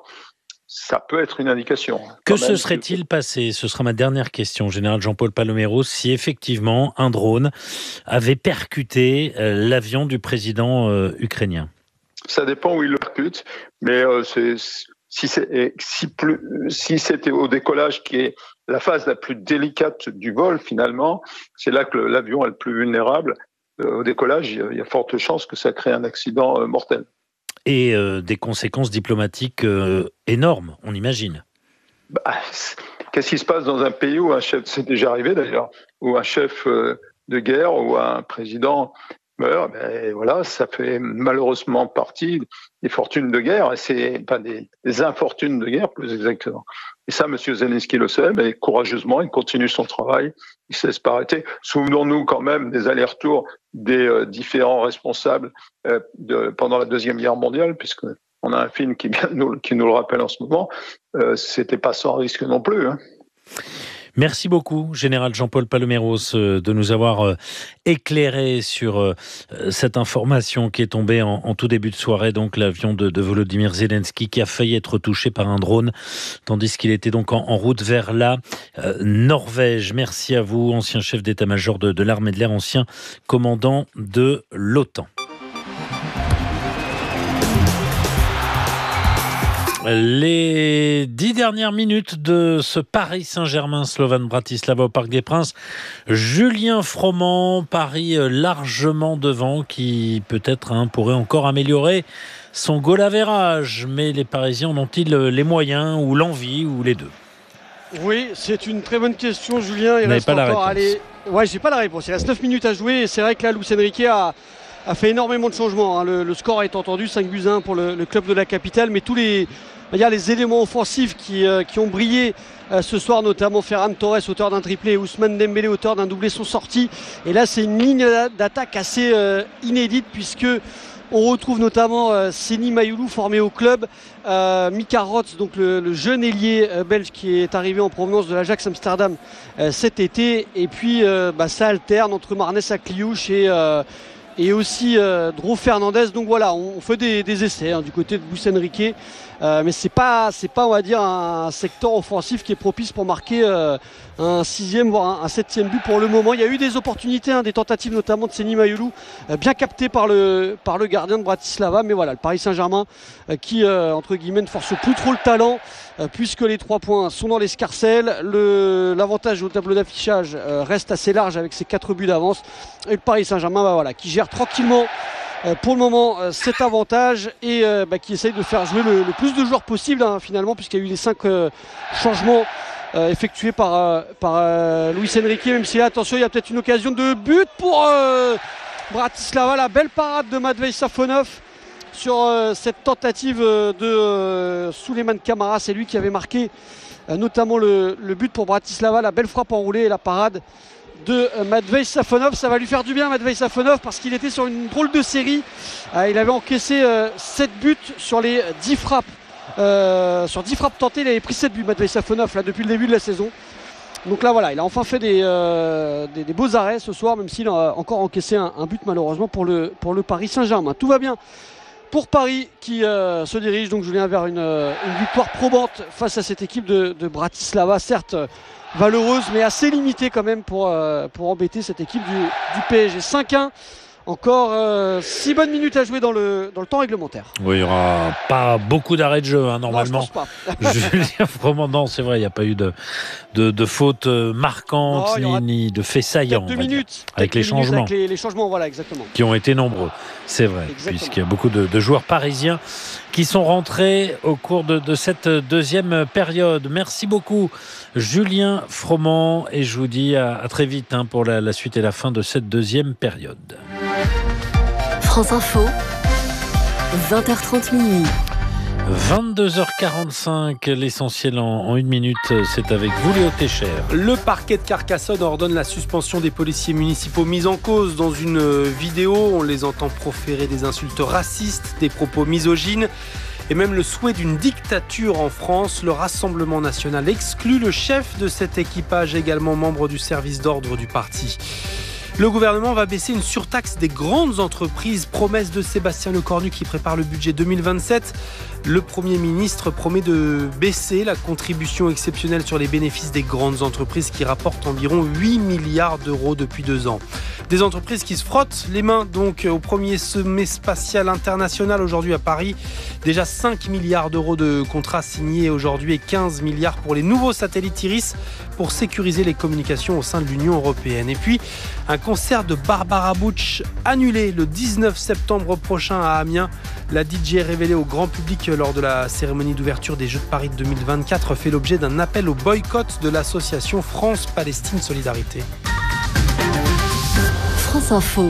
Ça peut être une indication. Que se serait-il passé ? Ce sera ma dernière question, général Jean-Paul Palomero, si effectivement un drone avait percuté euh, l'avion du président euh, ukrainien ? Ça dépend où il le percute, mais euh, c'est, si, c'est, si, plus, si c'était au décollage, qui est la phase la plus délicate du vol finalement, c'est là que l'avion est le plus vulnérable. Euh, au décollage, il y, a, il y a forte chance que ça crée un accident euh, mortel. Et euh, des conséquences diplomatiques euh, énormes, on imagine. Bah, qu'est-ce qui se passe dans un pays où un chef, c'est déjà arrivé d'ailleurs, où un chef euh, de guerre ou un président meurt, ben voilà, ça fait malheureusement partie des fortunes de guerre, et c'est pas des, des infortunes de guerre plus exactement. Et ça, M. Zelensky le sait, mais courageusement, il continue son travail, il ne se laisse pas arrêter. Souvenons-nous quand même des allers-retours des euh, différents responsables euh, de, pendant la Deuxième Guerre mondiale, puisque on a un film qui, vient nous, qui nous le rappelle en ce moment, euh, c'était pas sans risque non plus. Hein. Merci beaucoup, général Jean-Paul Paloméros, de nous avoir éclairé sur cette information qui est tombée en, en tout début de soirée. Donc l'avion de, de Volodymyr Zelensky qui a failli être touché par un drone, tandis qu'il était donc en, en route vers la euh, Norvège. Merci à vous, ancien chef d'état-major de, de l'armée de l'air, ancien commandant de l'OTAN. Les dix dernières minutes de ce Paris Saint-Germain Slovan Bratislava au Parc des Princes. Julien Froment, Paris largement devant, qui peut-être hein, pourrait encore améliorer son goal average. Mais les Parisiens en ont-ils les moyens ou l'envie ou les deux ? Oui, c'est une très bonne question, Julien. Il Vous reste n'avez pas encore la réponse. Aller... Ouais, j'ai pas la réponse. Il reste neuf minutes à jouer et c'est vrai que là, Luis Enrique a a fait énormément de changements. Hein. Le, le score est entendu, cinq buts à un pour le, le club de la capitale, mais tous les il y a les éléments offensifs qui, euh, qui ont brillé euh, ce soir, notamment Ferran Torres, auteur d'un triplé, et Ousmane Dembélé, auteur d'un doublé, sont sortis. Et là, c'est une ligne d'attaque assez euh, inédite, puisque on retrouve notamment euh, Seny Mayulu, formé au club, euh, Mika Rots, donc le, le jeune ailier euh, belge qui est arrivé en provenance de l'Ajax Amsterdam euh, cet été. Et puis, euh, bah, ça alterne entre Marnès Akliouche et... Euh, et aussi euh, Dro Fernandez. Donc voilà, on, on fait des, des essais hein, du côté de Luis Enrique, euh, mais c'est pas, c'est pas on va dire un secteur offensif qui est propice pour marquer euh, un sixième voire un, un septième but pour le moment. Il y a eu des opportunités, hein, des tentatives notamment de Seny Mayulu, euh, bien captées par le par le gardien de Bratislava, mais voilà, le Paris Saint-Germain euh, qui euh, entre guillemets ne force plus trop le talent, euh, puisque les trois points sont dans l'escarcelle. Le l'avantage au tableau d'affichage euh, reste assez large avec ses quatre buts d'avance, et le Paris Saint-Germain bah, voilà, qui gère tranquillement euh, pour le moment euh, cet avantage et euh, bah, qui essaye de faire jouer le, le plus de joueurs possible hein, finalement, puisqu'il y a eu les cinq euh, changements euh, effectués par, euh, par euh, Luis Enrique, même si là attention il y a peut-être une occasion de but pour euh, Bratislava. La belle parade de Matvei Safonov sur euh, cette tentative de euh, Souleymane Camara, c'est lui qui avait marqué euh, notamment le, le but pour Bratislava, la belle frappe enroulée et la parade de euh, Matvei Safonov. Ça va lui faire du bien, Matvei Safonov, parce qu'il était sur une drôle de série. Euh, il avait encaissé euh, sept buts sur les dix frappes. Euh, sur dix frappes tentées, il avait pris sept buts, Matvei Safonov, là, depuis le début de la saison. Donc là voilà, il a enfin fait des, euh, des, des beaux arrêts ce soir, même s'il a encore encaissé un, un but malheureusement pour le, pour le Paris Saint-Germain. Tout va bien pour Paris qui euh, se dirige donc Julien vers une, une victoire probante face à cette équipe de, de Bratislava, certes valeureuse mais assez limitée quand même pour, euh, pour embêter cette équipe du, du P S G. cinq un. Encore euh, six bonnes minutes à jouer dans le, dans le temps réglementaire. Oui, il n'y aura pas beaucoup d'arrêts de jeu, hein, normalement. Non, je pense pas. Julien Froment, non, c'est vrai, il n'y a pas eu de, de, de fautes marquantes non, ni, ni de faits saillants. Deux minutes. Avec les deux minutes changements. Avec les, les changements, voilà, exactement. Qui ont été nombreux, c'est vrai. Exactement. Puisqu'il y a beaucoup de, de joueurs parisiens qui sont rentrés au cours de, de cette deuxième période. Merci beaucoup, Julien Froment. Et je vous dis à, à très vite hein, pour la, la suite et la fin de cette deuxième période. France Info, vingt heures trente minuit. vingt-deux heures quarante-cinq, l'essentiel en, en une minute, c'est avec vous Léo Técher. Le parquet de Carcassonne ordonne la suspension des policiers municipaux mis en cause. Dans une vidéo, on les entend proférer des insultes racistes, des propos misogynes et même le souhait d'une dictature en France. Le Rassemblement national exclut le chef de cet équipage, également membre du service d'ordre du parti. Le gouvernement va baisser une surtaxe des grandes entreprises, promesse de Sébastien Lecornu qui prépare le budget deux mille vingt-sept. Le Premier ministre promet de baisser la contribution exceptionnelle sur les bénéfices des grandes entreprises qui rapportent environ huit milliards d'euros depuis deux ans. Des entreprises qui se frottent les mains donc au premier sommet spatial international aujourd'hui à Paris. Déjà cinq milliards d'euros de contrats signés aujourd'hui et quinze milliards pour les nouveaux satellites Iris pour sécuriser les communications au sein de l'Union européenne. Et puis un concert de Barbara Bush annulé le dix-neuf septembre prochain à Amiens. La D J révélée au grand public lors de la cérémonie d'ouverture des Jeux de Paris deux mille vingt-quatre fait l'objet d'un appel au boycott de l'association France-Palestine Solidarité. France Info.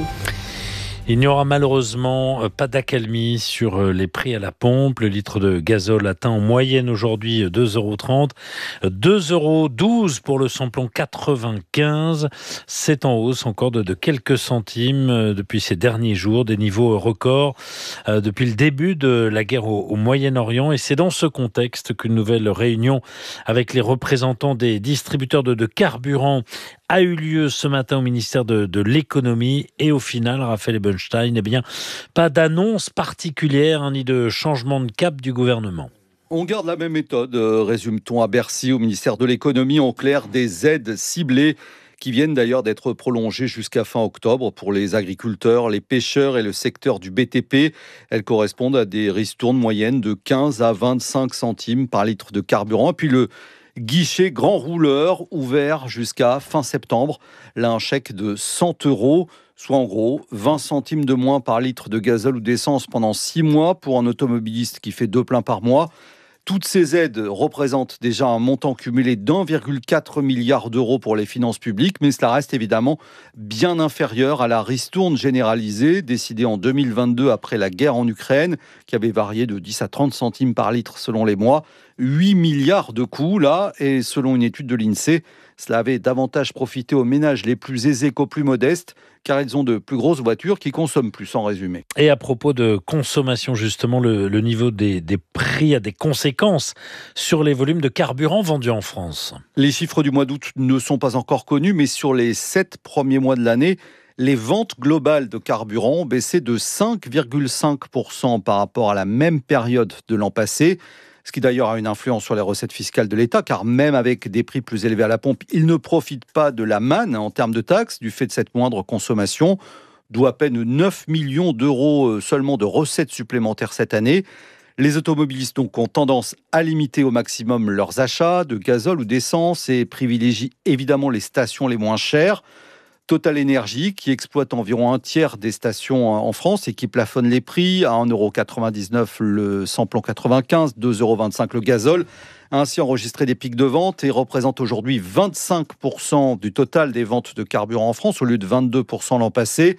Il n'y aura malheureusement pas d'accalmie sur les prix à la pompe. Le litre de gazole atteint en moyenne aujourd'hui deux euros trente, deux euros douze pour le samplon quatre-vingt-quinze. C'est en hausse encore de, de quelques centimes depuis ces derniers jours, des niveaux records euh, depuis le début de la guerre au, au Moyen-Orient. Et c'est dans ce contexte qu'une nouvelle réunion avec les représentants des distributeurs de, de carburant a eu lieu ce matin au ministère de, de l'économie. Et au final, Raphaël Ebenstein, eh bien, pas d'annonce particulière hein, ni de changement de cap du gouvernement. On garde la même méthode, euh, résume-t-on à Bercy, au ministère de l'économie, en clair, des aides ciblées qui viennent d'ailleurs d'être prolongées jusqu'à fin octobre pour les agriculteurs, les pêcheurs et le secteur du B T P. Elles correspondent à des ristournes moyennes de quinze à vingt-cinq centimes par litre de carburant. Puis le guichet grand rouleur ouvert jusqu'à fin septembre. Là, un chèque de cent euros, soit en gros vingt centimes de moins par litre de gazole ou d'essence pendant six mois pour un automobiliste qui fait deux pleins par mois. Toutes ces aides représentent déjà un montant cumulé d'un virgule quatre milliard d'euros pour les finances publiques, mais cela reste évidemment bien inférieur à la ristourne généralisée décidée en deux mille vingt-deux après la guerre en Ukraine, qui avait varié de dix à trente centimes par litre selon les mois. huit milliards de coûts là, et selon une étude de l'INSEE, cela avait davantage profité aux ménages les plus aisés qu'aux plus modestes, car ils ont de plus grosses voitures qui consomment plus, en résumé. Et à propos de consommation, justement, le, le niveau des, des prix a des conséquences sur les volumes de carburant vendus en France. Les chiffres du mois d'août ne sont pas encore connus, mais sur les sept premiers mois de l'année, les ventes globales de carburant ont baissé de cinq virgule cinq pour cent par rapport à la même période de l'an passé. Ce qui d'ailleurs a une influence sur les recettes fiscales de l'État, car même avec des prix plus élevés à la pompe, il ne profite pas de la manne en termes de taxes du fait de cette moindre consommation, d'où à peine neuf millions d'euros seulement de recettes supplémentaires cette année. Les automobilistes donc ont tendance à limiter au maximum leurs achats de gazole ou d'essence et privilégient évidemment les stations les moins chères. Total Energy, qui exploite environ un tiers des stations en France et qui plafonne les prix à un euro quatre-vingt-dix-neuf le samplon quatre-vingt-quinze, deux euros vingt-cinq le gazole, a ainsi enregistré des pics de vente et représente aujourd'hui vingt-cinq pour cent du total des ventes de carburant en France au lieu de vingt-deux pour cent l'an passé.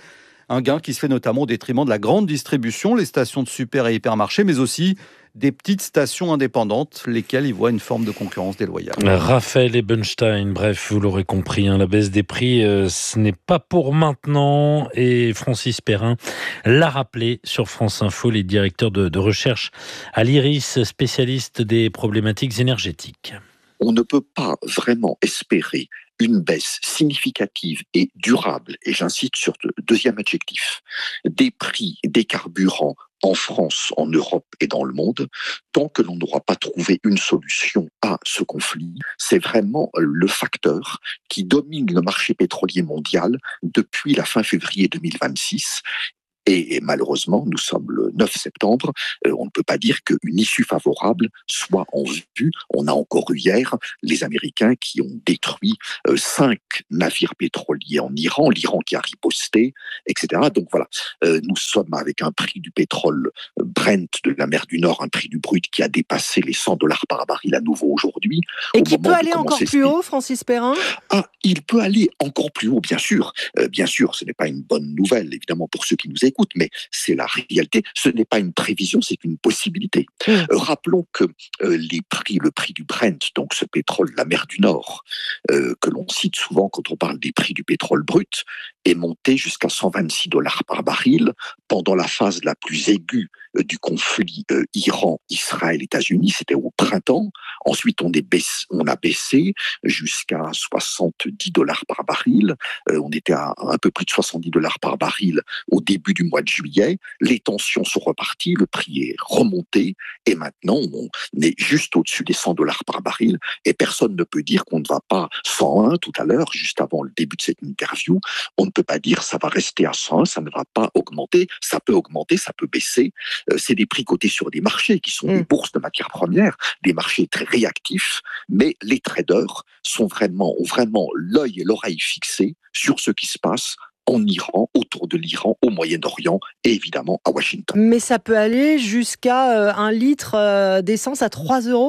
Un gain qui se fait notamment au détriment de la grande distribution, les stations de super et hypermarchés, mais aussi des petites stations indépendantes, lesquelles y voient une forme de concurrence déloyale. Raphaël Ebenstein, bref, vous l'aurez compris, hein, la baisse des prix, euh, ce n'est pas pour maintenant. Et Francis Perrin l'a rappelé sur France Info, les directeurs de, de recherche à l'IRIS, spécialiste des problématiques énergétiques. On ne peut pas vraiment espérer une baisse significative et durable, et j'insiste sur le deuxième adjectif, des prix des carburants en France, en Europe et dans le monde, tant que l'on n'aura pas trouvé une solution à ce conflit. C'est vraiment le facteur qui domine le marché pétrolier mondial depuis la fin février deux mille vingt-six. Et malheureusement, nous sommes le neuf septembre, euh, on ne peut pas dire qu'une issue favorable soit en vue. On a encore eu hier les Américains qui ont détruit euh, cinq navires pétroliers en Iran, l'Iran qui a riposté, et cetera. Donc voilà, euh, nous sommes avec un prix du pétrole Brent de la mer du Nord, un prix du brut qui a dépassé les cent dollars par baril à nouveau aujourd'hui. Et qui peut aller encore plus haut, Francis Perrin ? Ah, il peut aller encore plus haut, bien sûr. Euh, bien sûr, ce n'est pas une bonne nouvelle, évidemment, pour ceux qui nous écoutent. Mais c'est la réalité. Ce n'est pas une prévision, c'est une possibilité. Mmh. Euh, rappelons que euh, les prix, le prix du Brent, donc ce pétrole de la mer du Nord, euh, que l'on cite souvent quand on parle des prix du pétrole brut, est monté jusqu'à cent vingt-six dollars par baril pendant la phase la plus aiguë euh, du conflit euh, Iran-Israël-États-Unis. C'était au printemps. Ensuite, on, est baissé, on a baissé jusqu'à soixante-dix dollars par baril. Euh, on était à un peu plus de soixante-dix dollars par baril au début du mois de juillet. Les tensions sont reparties, le prix est remonté et maintenant on est juste au-dessus des cent dollars par baril et personne ne peut dire qu'on ne va pas cent un tout à l'heure, juste avant le début de cette interview. On ne peut pas dire ça va rester à cent un, ça ne va pas augmenter, ça peut augmenter, ça peut baisser. Euh, c'est des prix cotés sur des marchés qui sont mmh. des bourses de matières premières, des marchés très réactifs, mais les traders sont vraiment, ont vraiment l'œil et l'oreille fixés sur ce qui se passe en Iran, autour de l'Iran, au Moyen-Orient et évidemment à Washington. Mais ça peut aller jusqu'à euh, un litre euh, d'essence à trois euros ?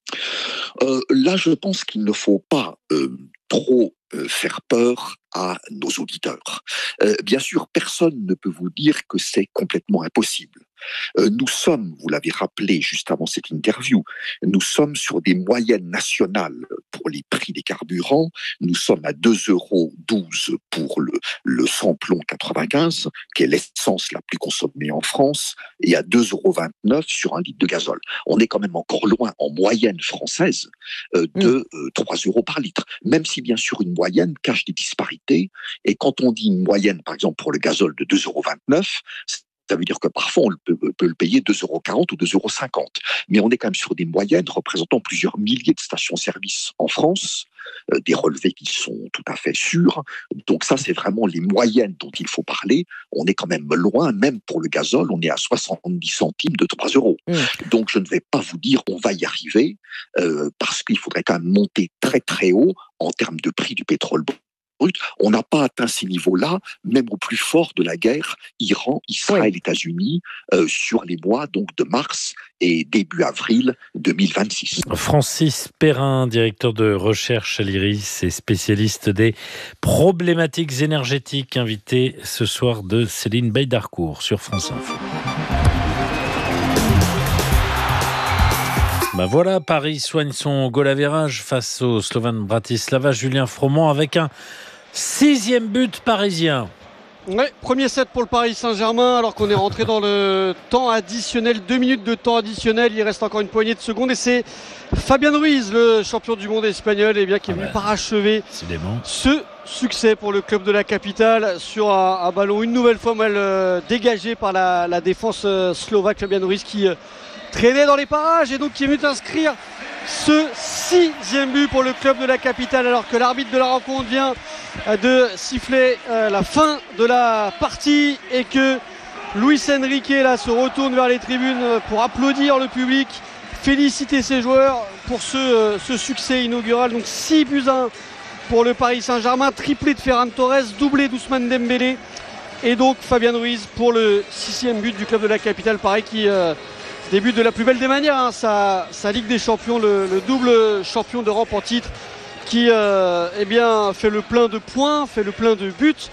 euh, Là, je pense qu'il ne faut pas euh, trop euh, faire peur à nos auditeurs. Euh, bien sûr, personne ne peut vous dire que c'est complètement impossible. Euh, nous sommes, vous l'avez rappelé juste avant cette interview, nous sommes sur des moyennes nationales pour les prix des carburants. Nous sommes à deux euros douze pour le, le samplon quatre-vingt-quinze, qui est l'essence la plus consommée en France, et à deux euros vingt-neuf sur un litre de gazole. On est quand même encore loin, en moyenne française, euh, de euh, trois euros par litre. Même si, bien sûr, une moyenne cache des disparités. Et quand on dit une moyenne, par exemple, pour le gazole de deux euros vingt-neuf, ça veut dire que parfois, on peut, peut le payer deux euros quarante ou deux euros cinquante. Mais on est quand même sur des moyennes représentant plusieurs milliers de stations-service en France, euh, des relevés qui sont tout à fait sûrs. Donc ça, c'est vraiment les moyennes dont il faut parler. On est quand même loin, même pour le gazole, on est à soixante-dix centimes de trois euros. Mmh. Donc je ne vais pas vous dire on va y arriver, euh, parce qu'il faudrait quand même monter très très haut en termes de prix du pétrole brut. On n'a pas atteint ces niveaux-là, même au plus fort de la guerre Iran, Israël, oui. États-Unis, euh, sur les mois donc de mars et début avril deux mille vingt-six. Francis Perrin, directeur de recherche à l'IRIS et spécialiste des problématiques énergétiques, invité ce soir de Céline Beydarcourt sur France Info. Ben voilà, Paris soigne son goal average face au Slovan Bratislava. Julien Froment avec un sixième but parisien. Ouais, premier set pour le Paris Saint-Germain alors qu'on est rentré dans le temps additionnel, deux minutes de temps additionnel, il reste encore une poignée de secondes et c'est Fabian Ruiz, le champion du monde espagnol, eh bien, qui est ah venu ouais. parachever ce succès pour le club de la capitale sur un, un ballon une nouvelle fois mal euh, dégagé par la, la défense euh, slovaque. Fabian Ruiz qui euh, traînait dans les parages et donc qui est venu inscrire ce sixième but pour le club de la capitale alors que l'arbitre de la rencontre vient de siffler euh, la fin de la partie et que Luis Enrique là se retourne vers les tribunes pour applaudir le public, féliciter ses joueurs pour ce, euh, ce succès inaugural. Donc six buts à un pour le Paris Saint-Germain, triplé de Ferran Torres, doublé d'Ousmane Dembélé et donc Fabian Ruiz pour le sixième but du club de la capitale, pareil qui euh, débute de la plus belle des manières, hein, sa, sa Ligue des Champions, le, le double champion d'Europe en titre qui euh, eh bien, fait le plein de points, fait le plein de buts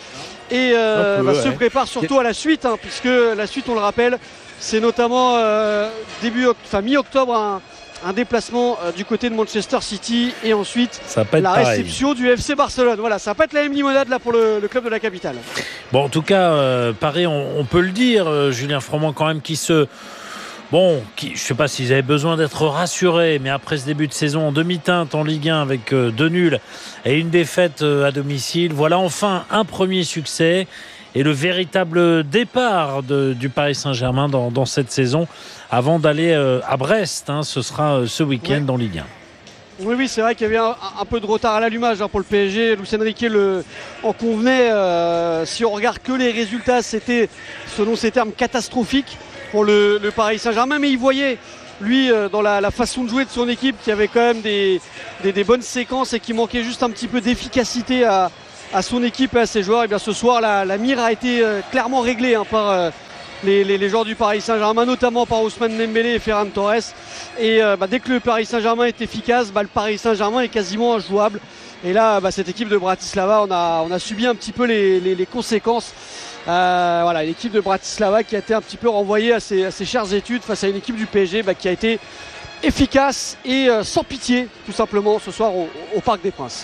et euh, peu, bah, ouais. se prépare surtout à la suite, hein, puisque la suite, on le rappelle, c'est notamment euh, début, enfin mi-octobre, un, un déplacement euh, du côté de Manchester City et ensuite Ça va pas être la pareil. réception du F C Barcelone. Voilà, ça va pas être la même limonade là pour le, le club de la capitale. Bon, en tout cas, euh, Paris, on, on peut le dire, euh, Julien Froment, quand même, qui se... Bon, qui, je ne sais pas s'ils avaient besoin d'être rassurés, mais après ce début de saison en demi-teinte en Ligue un avec euh, deux nuls et une défaite euh, à domicile, voilà enfin un premier succès et le véritable départ de, du Paris Saint-Germain dans, dans cette saison avant d'aller euh, à Brest. Hein, ce sera euh, ce week-end Ouais. en Ligue un. Oui, oui, c'est vrai qu'il y avait un, un peu de retard à l'allumage hein, pour le P S G. Luis Enrique le, en convenait. Euh, si on regarde que les résultats, c'était, selon ses termes, catastrophique pour le, le Paris Saint-Germain. Mais il voyait, lui, euh, dans la, la façon de jouer de son équipe, qu'il y avait quand même des, des, des bonnes séquences et qu'il manquait juste un petit peu d'efficacité à, à son équipe et à ses joueurs. Et bien ce soir, la, la mire a été euh, clairement réglée hein, par... Euh, Les, les, les joueurs du Paris Saint-Germain, notamment par Ousmane Dembélé et Ferran Torres. Et euh, bah, dès que le Paris Saint-Germain est efficace, bah, le Paris Saint-Germain est quasiment injouable. Et là, bah, cette équipe de Bratislava, on a, on a subi un petit peu les, les, les conséquences. Euh, voilà, l'équipe de Bratislava qui a été un petit peu renvoyée à ses, à ses chères études face à une équipe du P S G bah, qui a été efficace et euh, sans pitié, tout simplement, ce soir au, au Parc des Princes.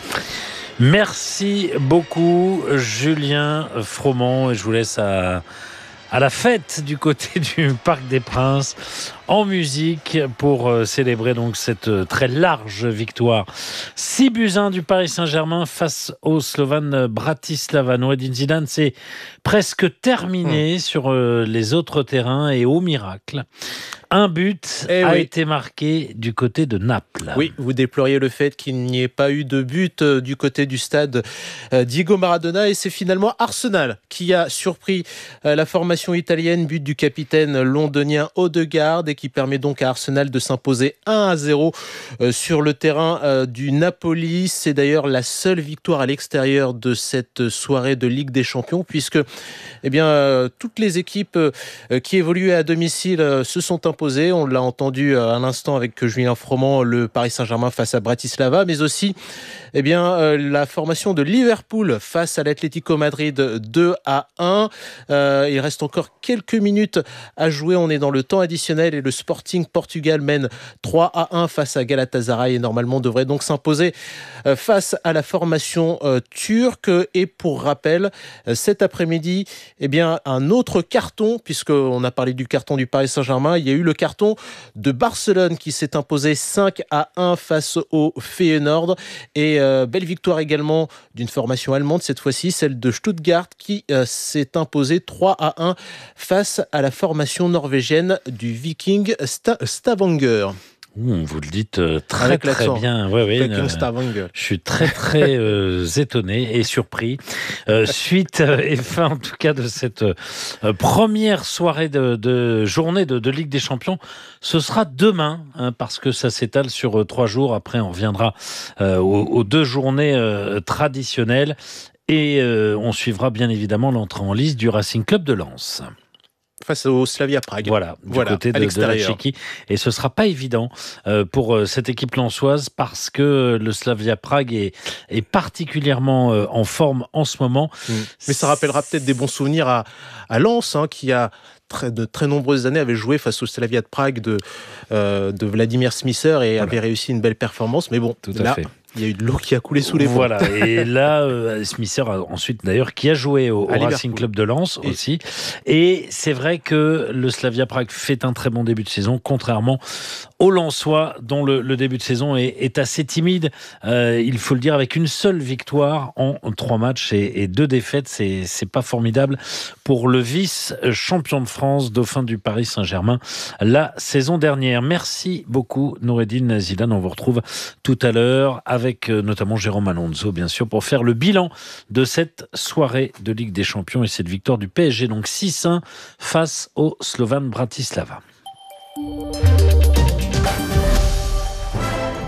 Merci beaucoup, Julien Froment. Et je vous laisse à... à la fête du côté du Parc des Princes en musique pour euh, célébrer donc cette euh, très large victoire. six buts à un du Paris Saint-Germain face au Slovan Bratislava. Noureddine Zidane, c'est presque terminé mmh. sur euh, les autres terrains et au miracle, un but eh a oui. été marqué du côté de Naples. Oui, vous déploriez le fait qu'il n'y ait pas eu de but euh, du côté du stade euh, Diego Maradona et c'est finalement Arsenal qui a surpris euh, la formation italienne, but du capitaine londonien Odegaard et qui permet donc à Arsenal de s'imposer un à zéro euh, sur le terrain euh, du Napoli. C'est d'ailleurs la seule victoire à l'extérieur de cette soirée de Ligue des Champions puisque eh bien, euh, toutes les équipes euh, qui évoluaient à domicile euh, se sont imposées. On l'a entendu euh, à l'instant avec Julien Froment, le Paris Saint-Germain face à Bratislava, mais aussi eh bien, euh, la formation de Liverpool face à l'Atlético Madrid deux à un. Euh, il reste encore quelques minutes à jouer. On est dans le temps additionnel et le Sporting Portugal mène trois à un face à Galatasaray et normalement devrait donc s'imposer euh, face à la formation euh, turque. Et pour rappel, euh, cet après-midi, eh bien, un autre carton, puisqu'on a parlé du carton du Paris Saint-Germain, il y a eu le carton de Barcelone qui s'est imposé cinq à un face au Feyenoord. Et euh, belle victoire également d'une formation allemande, cette fois-ci, celle de Stuttgart, qui euh, s'est imposée trois à un face à la formation norvégienne du Viking Sta- Stavanger. Mmh, vous le dites euh, très très bien. Ouais, ouais, euh, je suis très très euh, étonné et surpris. Euh, suite euh, et fin en tout cas de cette euh, première soirée de, de journée de, de Ligue des Champions. Ce sera demain hein, parce que ça s'étale sur euh, trois jours. Après on reviendra euh, aux, aux deux journées euh, traditionnelles et euh, on suivra bien évidemment l'entrée en liste du Racing Club de Lens. Face au Slavia Prague. Voilà, du voilà, côté de, de la Tchéquie. Et ce ne sera pas évident euh, pour euh, cette équipe lensoise parce que le Slavia Prague est, est particulièrement euh, en forme en ce moment. Mmh. Mais ça rappellera peut-être des bons souvenirs à, à Lens, hein, qui a très, de très nombreuses années avait joué face au Slavia de Prague de, euh, de Vladimir Smisser et voilà. avait réussi une belle performance. Mais bon, tout à là, fait. Il y a eu de l'eau qui a coulé sous les ponts. Voilà, et là, euh, Smisser, a, ensuite d'ailleurs, qui a joué au, au Racing Club de Lens et... aussi. Et c'est vrai que le Slavia Prague fait un très bon début de saison, contrairement aux Lensois, dont le, le début de saison est, est assez timide. Euh, il faut le dire, avec une seule victoire en, en trois matchs et, et deux défaites, c'est, c'est pas formidable pour le vice-champion de France, dauphin du Paris Saint-Germain, la saison dernière. Merci beaucoup, Noureddine Zidane. On vous retrouve tout à l'heure avec avec notamment Jérôme Alonso, bien sûr, pour faire le bilan de cette soirée de Ligue des Champions et cette victoire du P S G, donc six à un face au Slovan Bratislava. Les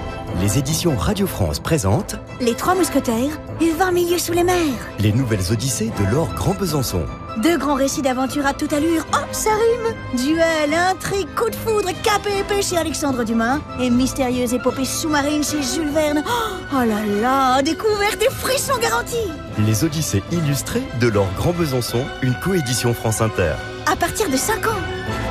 Les éditions Radio France présentent Les Trois Mousquetaires et vingt milieux sous les mers. les nouvelles odyssées de Laure Grand Besançon. Deux grands récits d'aventure à toute allure. Oh, ça rime. Duel, intrigue, coup de foudre, cap et épée chez Alexandre Dumas et mystérieuse épopée sous-marine chez Jules Verne. Oh, oh là là, découverte et frissons garantis. Les odyssées illustrées de Laure Grand Besançon, une coédition France Inter. À partir de cinq ans.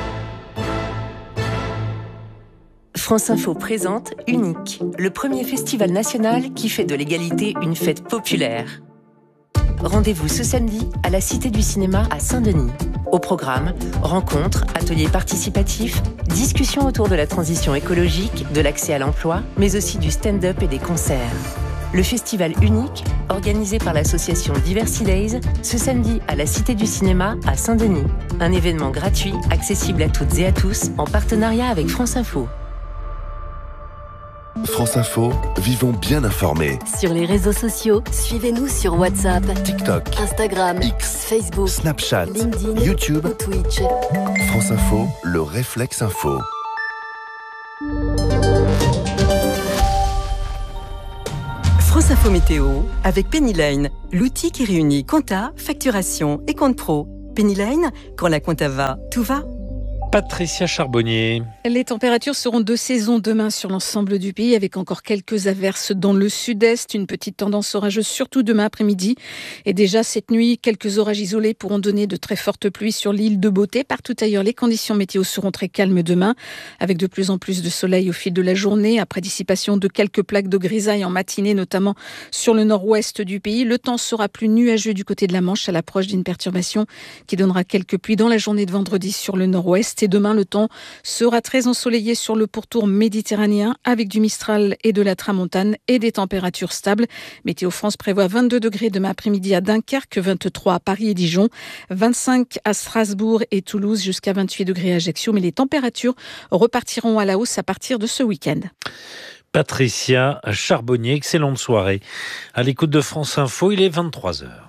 France Info présente Unique, le premier festival national qui fait de l'égalité une fête populaire. Rendez-vous ce samedi à la Cité du Cinéma à Saint-Denis. Au programme, rencontres, ateliers participatifs, discussions autour de la transition écologique, de l'accès à l'emploi, mais aussi du stand-up et des concerts. Le festival Unique, organisé par l'association Diversity Days, ce samedi à la Cité du Cinéma à Saint-Denis. Un événement gratuit, accessible à toutes et à tous, en partenariat avec France Info. France Info, vivons bien informés. Sur les réseaux sociaux, suivez-nous sur WhatsApp, TikTok, Instagram, X, Facebook, Snapchat, LinkedIn, YouTube, ou Twitch. France Info, le réflexe info. France Info Météo avec Penny Lane, l'outil qui réunit compta, facturation et compte pro. Penny Lane, quand la compta va, tout va. Patricia Charbonnier. Les températures seront de saison demain sur l'ensemble du pays avec encore quelques averses dans le sud-est. Une petite tendance orageuse surtout demain après-midi. Et déjà cette nuit, quelques orages isolés pourront donner de très fortes pluies sur l'île de Beauté. Partout ailleurs, les conditions météo seront très calmes demain avec de plus en plus de soleil au fil de la journée. Après dissipation de quelques plaques de grisaille en matinée, notamment sur le nord-ouest du pays. Le temps sera plus nuageux du côté de la Manche à l'approche d'une perturbation qui donnera quelques pluies dans la journée de vendredi sur le nord-ouest. Et demain, le temps sera très ensoleillé sur le pourtour méditerranéen avec du Mistral et de la Tramontane et des températures stables. Météo France prévoit vingt-deux degrés demain après-midi à Dunkerque, vingt-trois à Paris et Dijon, vingt-cinq à Strasbourg et Toulouse, jusqu'à vingt-huit degrés à Ajaccio. Mais les températures repartiront à la hausse à partir de ce week-end. Patricia Charbonnier, excellente soirée. À l'écoute de France Info, il est vingt-trois heures.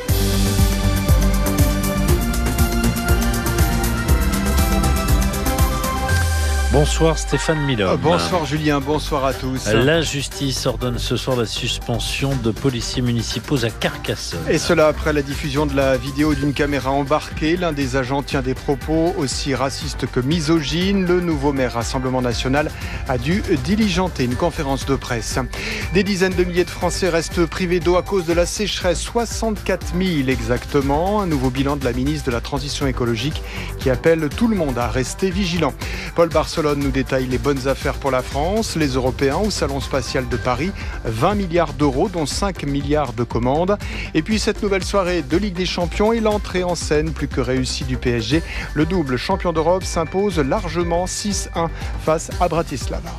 Bonsoir Stéphane Milhomme. Bonsoir Julien, bonsoir à tous. La justice ordonne ce soir la suspension de policiers municipaux à Carcassonne. Et cela après la diffusion de la vidéo d'une caméra embarquée. L'un des agents tient des propos aussi racistes que misogynes. Le nouveau maire Rassemblement National a dû diligenter une conférence de presse. Des dizaines de milliers de Français restent privés d'eau à cause de la sécheresse. soixante-quatre mille exactement. Un nouveau bilan de la ministre de la Transition écologique qui appelle tout le monde à rester vigilant. Paul Barcelone nous détaille les bonnes affaires pour la France. Les Européens au Salon spatial de Paris, vingt milliards d'euros, dont cinq milliards de commandes. Et puis cette nouvelle soirée de Ligue des Champions et l'entrée en scène plus que réussie du P S G. Le double champion d'Europe s'impose largement six un face à Bratislava.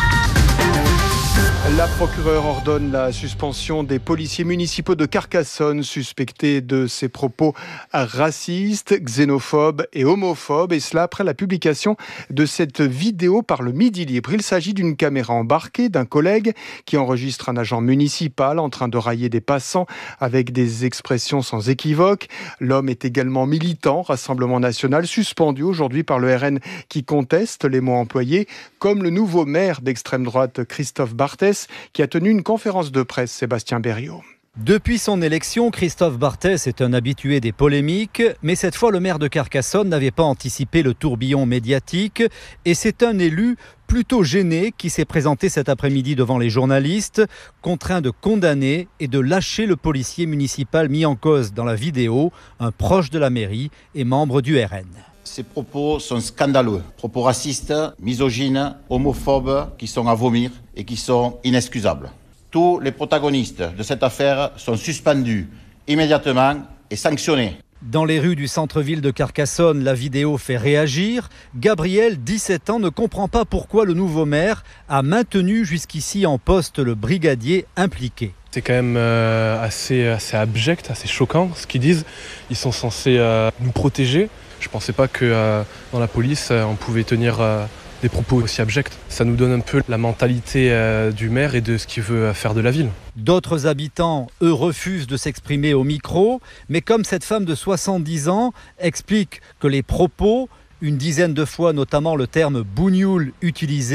La procureure ordonne la suspension des policiers municipaux de Carcassonne suspectés de ces propos racistes, xénophobes et homophobes. Et cela après la publication de cette vidéo par le Midi Libre. Il s'agit d'une caméra embarquée d'un collègue qui enregistre un agent municipal en train de railler des passants avec des expressions sans équivoque. L'homme est également militant, Rassemblement National, suspendu aujourd'hui par le R N qui conteste les mots employés, comme le nouveau maire d'extrême droite Christophe Barthès, qui a tenu une conférence de presse, Sébastien Berriot. Depuis son élection, Christophe Barthès est un habitué des polémiques, mais cette fois le maire de Carcassonne n'avait pas anticipé le tourbillon médiatique et c'est un élu plutôt gêné qui s'est présenté cet après-midi devant les journalistes, contraint de condamner et de lâcher le policier municipal mis en cause dans la vidéo, un proche de la mairie et membre du R N. Ces propos sont scandaleux. Propos racistes, misogynes, homophobes, qui sont à vomir et qui sont inexcusables. Tous les protagonistes de cette affaire sont suspendus immédiatement et sanctionnés. Dans les rues du centre-ville de Carcassonne, la vidéo fait réagir. Gabriel, dix-sept ans, ne comprend pas pourquoi le nouveau maire a maintenu jusqu'ici en poste le brigadier impliqué. C'est quand même euh, assez, assez abject, assez choquant ce qu'ils disent. Ils sont censés euh, nous protéger. Je ne pensais pas que euh, dans la police, euh, on pouvait tenir euh, des propos aussi abjects. Ça nous donne un peu la mentalité euh, du maire et de ce qu'il veut faire de la ville. D'autres habitants, eux, refusent de s'exprimer au micro. Mais comme cette femme de soixante-dix ans explique que les propos, une dizaine de fois notamment le terme bougnoul utilisé,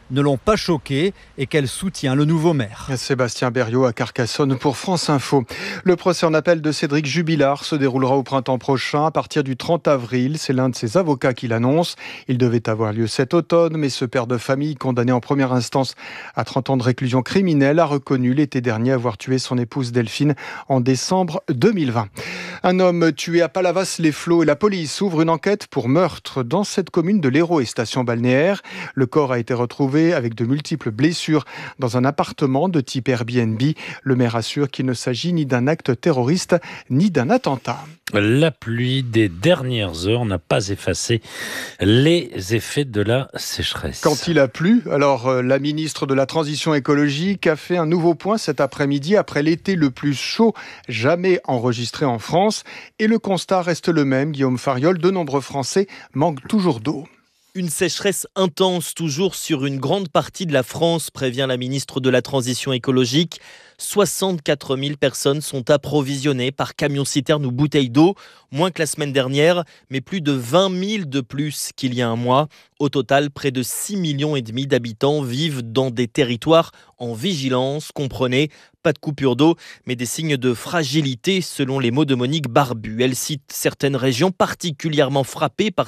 ne l'ont pas choquée et qu'elle soutient le nouveau maire. Sébastien Berriot à Carcassonne pour France Info. Le procès en appel de Cédric Jubilard se déroulera au printemps prochain à partir du trente avril. C'est l'un de ses avocats qui l'annonce. Il devait avoir lieu cet automne, mais ce père de famille, condamné en première instance à trente ans de réclusion criminelle, a reconnu l'été dernier avoir tué son épouse Delphine en décembre deux mille vingt. Un homme tué à Palavas-les-Flots et la police ouvre une enquête pour meurtre dans cette commune de l'Hérault et station balnéaire. Le corps a été retrouvé avec de multiples blessures dans un appartement de type Airbnb. Le maire assure qu'il ne s'agit ni d'un acte terroriste ni d'un attentat. La pluie des dernières heures n'a pas effacé les effets de la sécheresse. Quand il a plu, alors euh, la ministre de la Transition écologique a fait un nouveau point cet après-midi après l'été le plus chaud jamais enregistré en France. Et le constat reste le même, Guillaume Fariol, de nombreux Français manquent toujours d'eau. Une sécheresse intense toujours sur une grande partie de la France, prévient la ministre de la Transition écologique. soixante-quatre mille personnes sont approvisionnées par camion-citerne ou bouteilles d'eau, moins que la semaine dernière, mais plus de vingt mille de plus qu'il y a un mois. Au total, près de six millions et demi d'habitants vivent dans des territoires en vigilance. Comprenez, pas de coupure d'eau, mais des signes de fragilité, selon les mots de Monique Barbu. Elle cite certaines régions particulièrement frappées par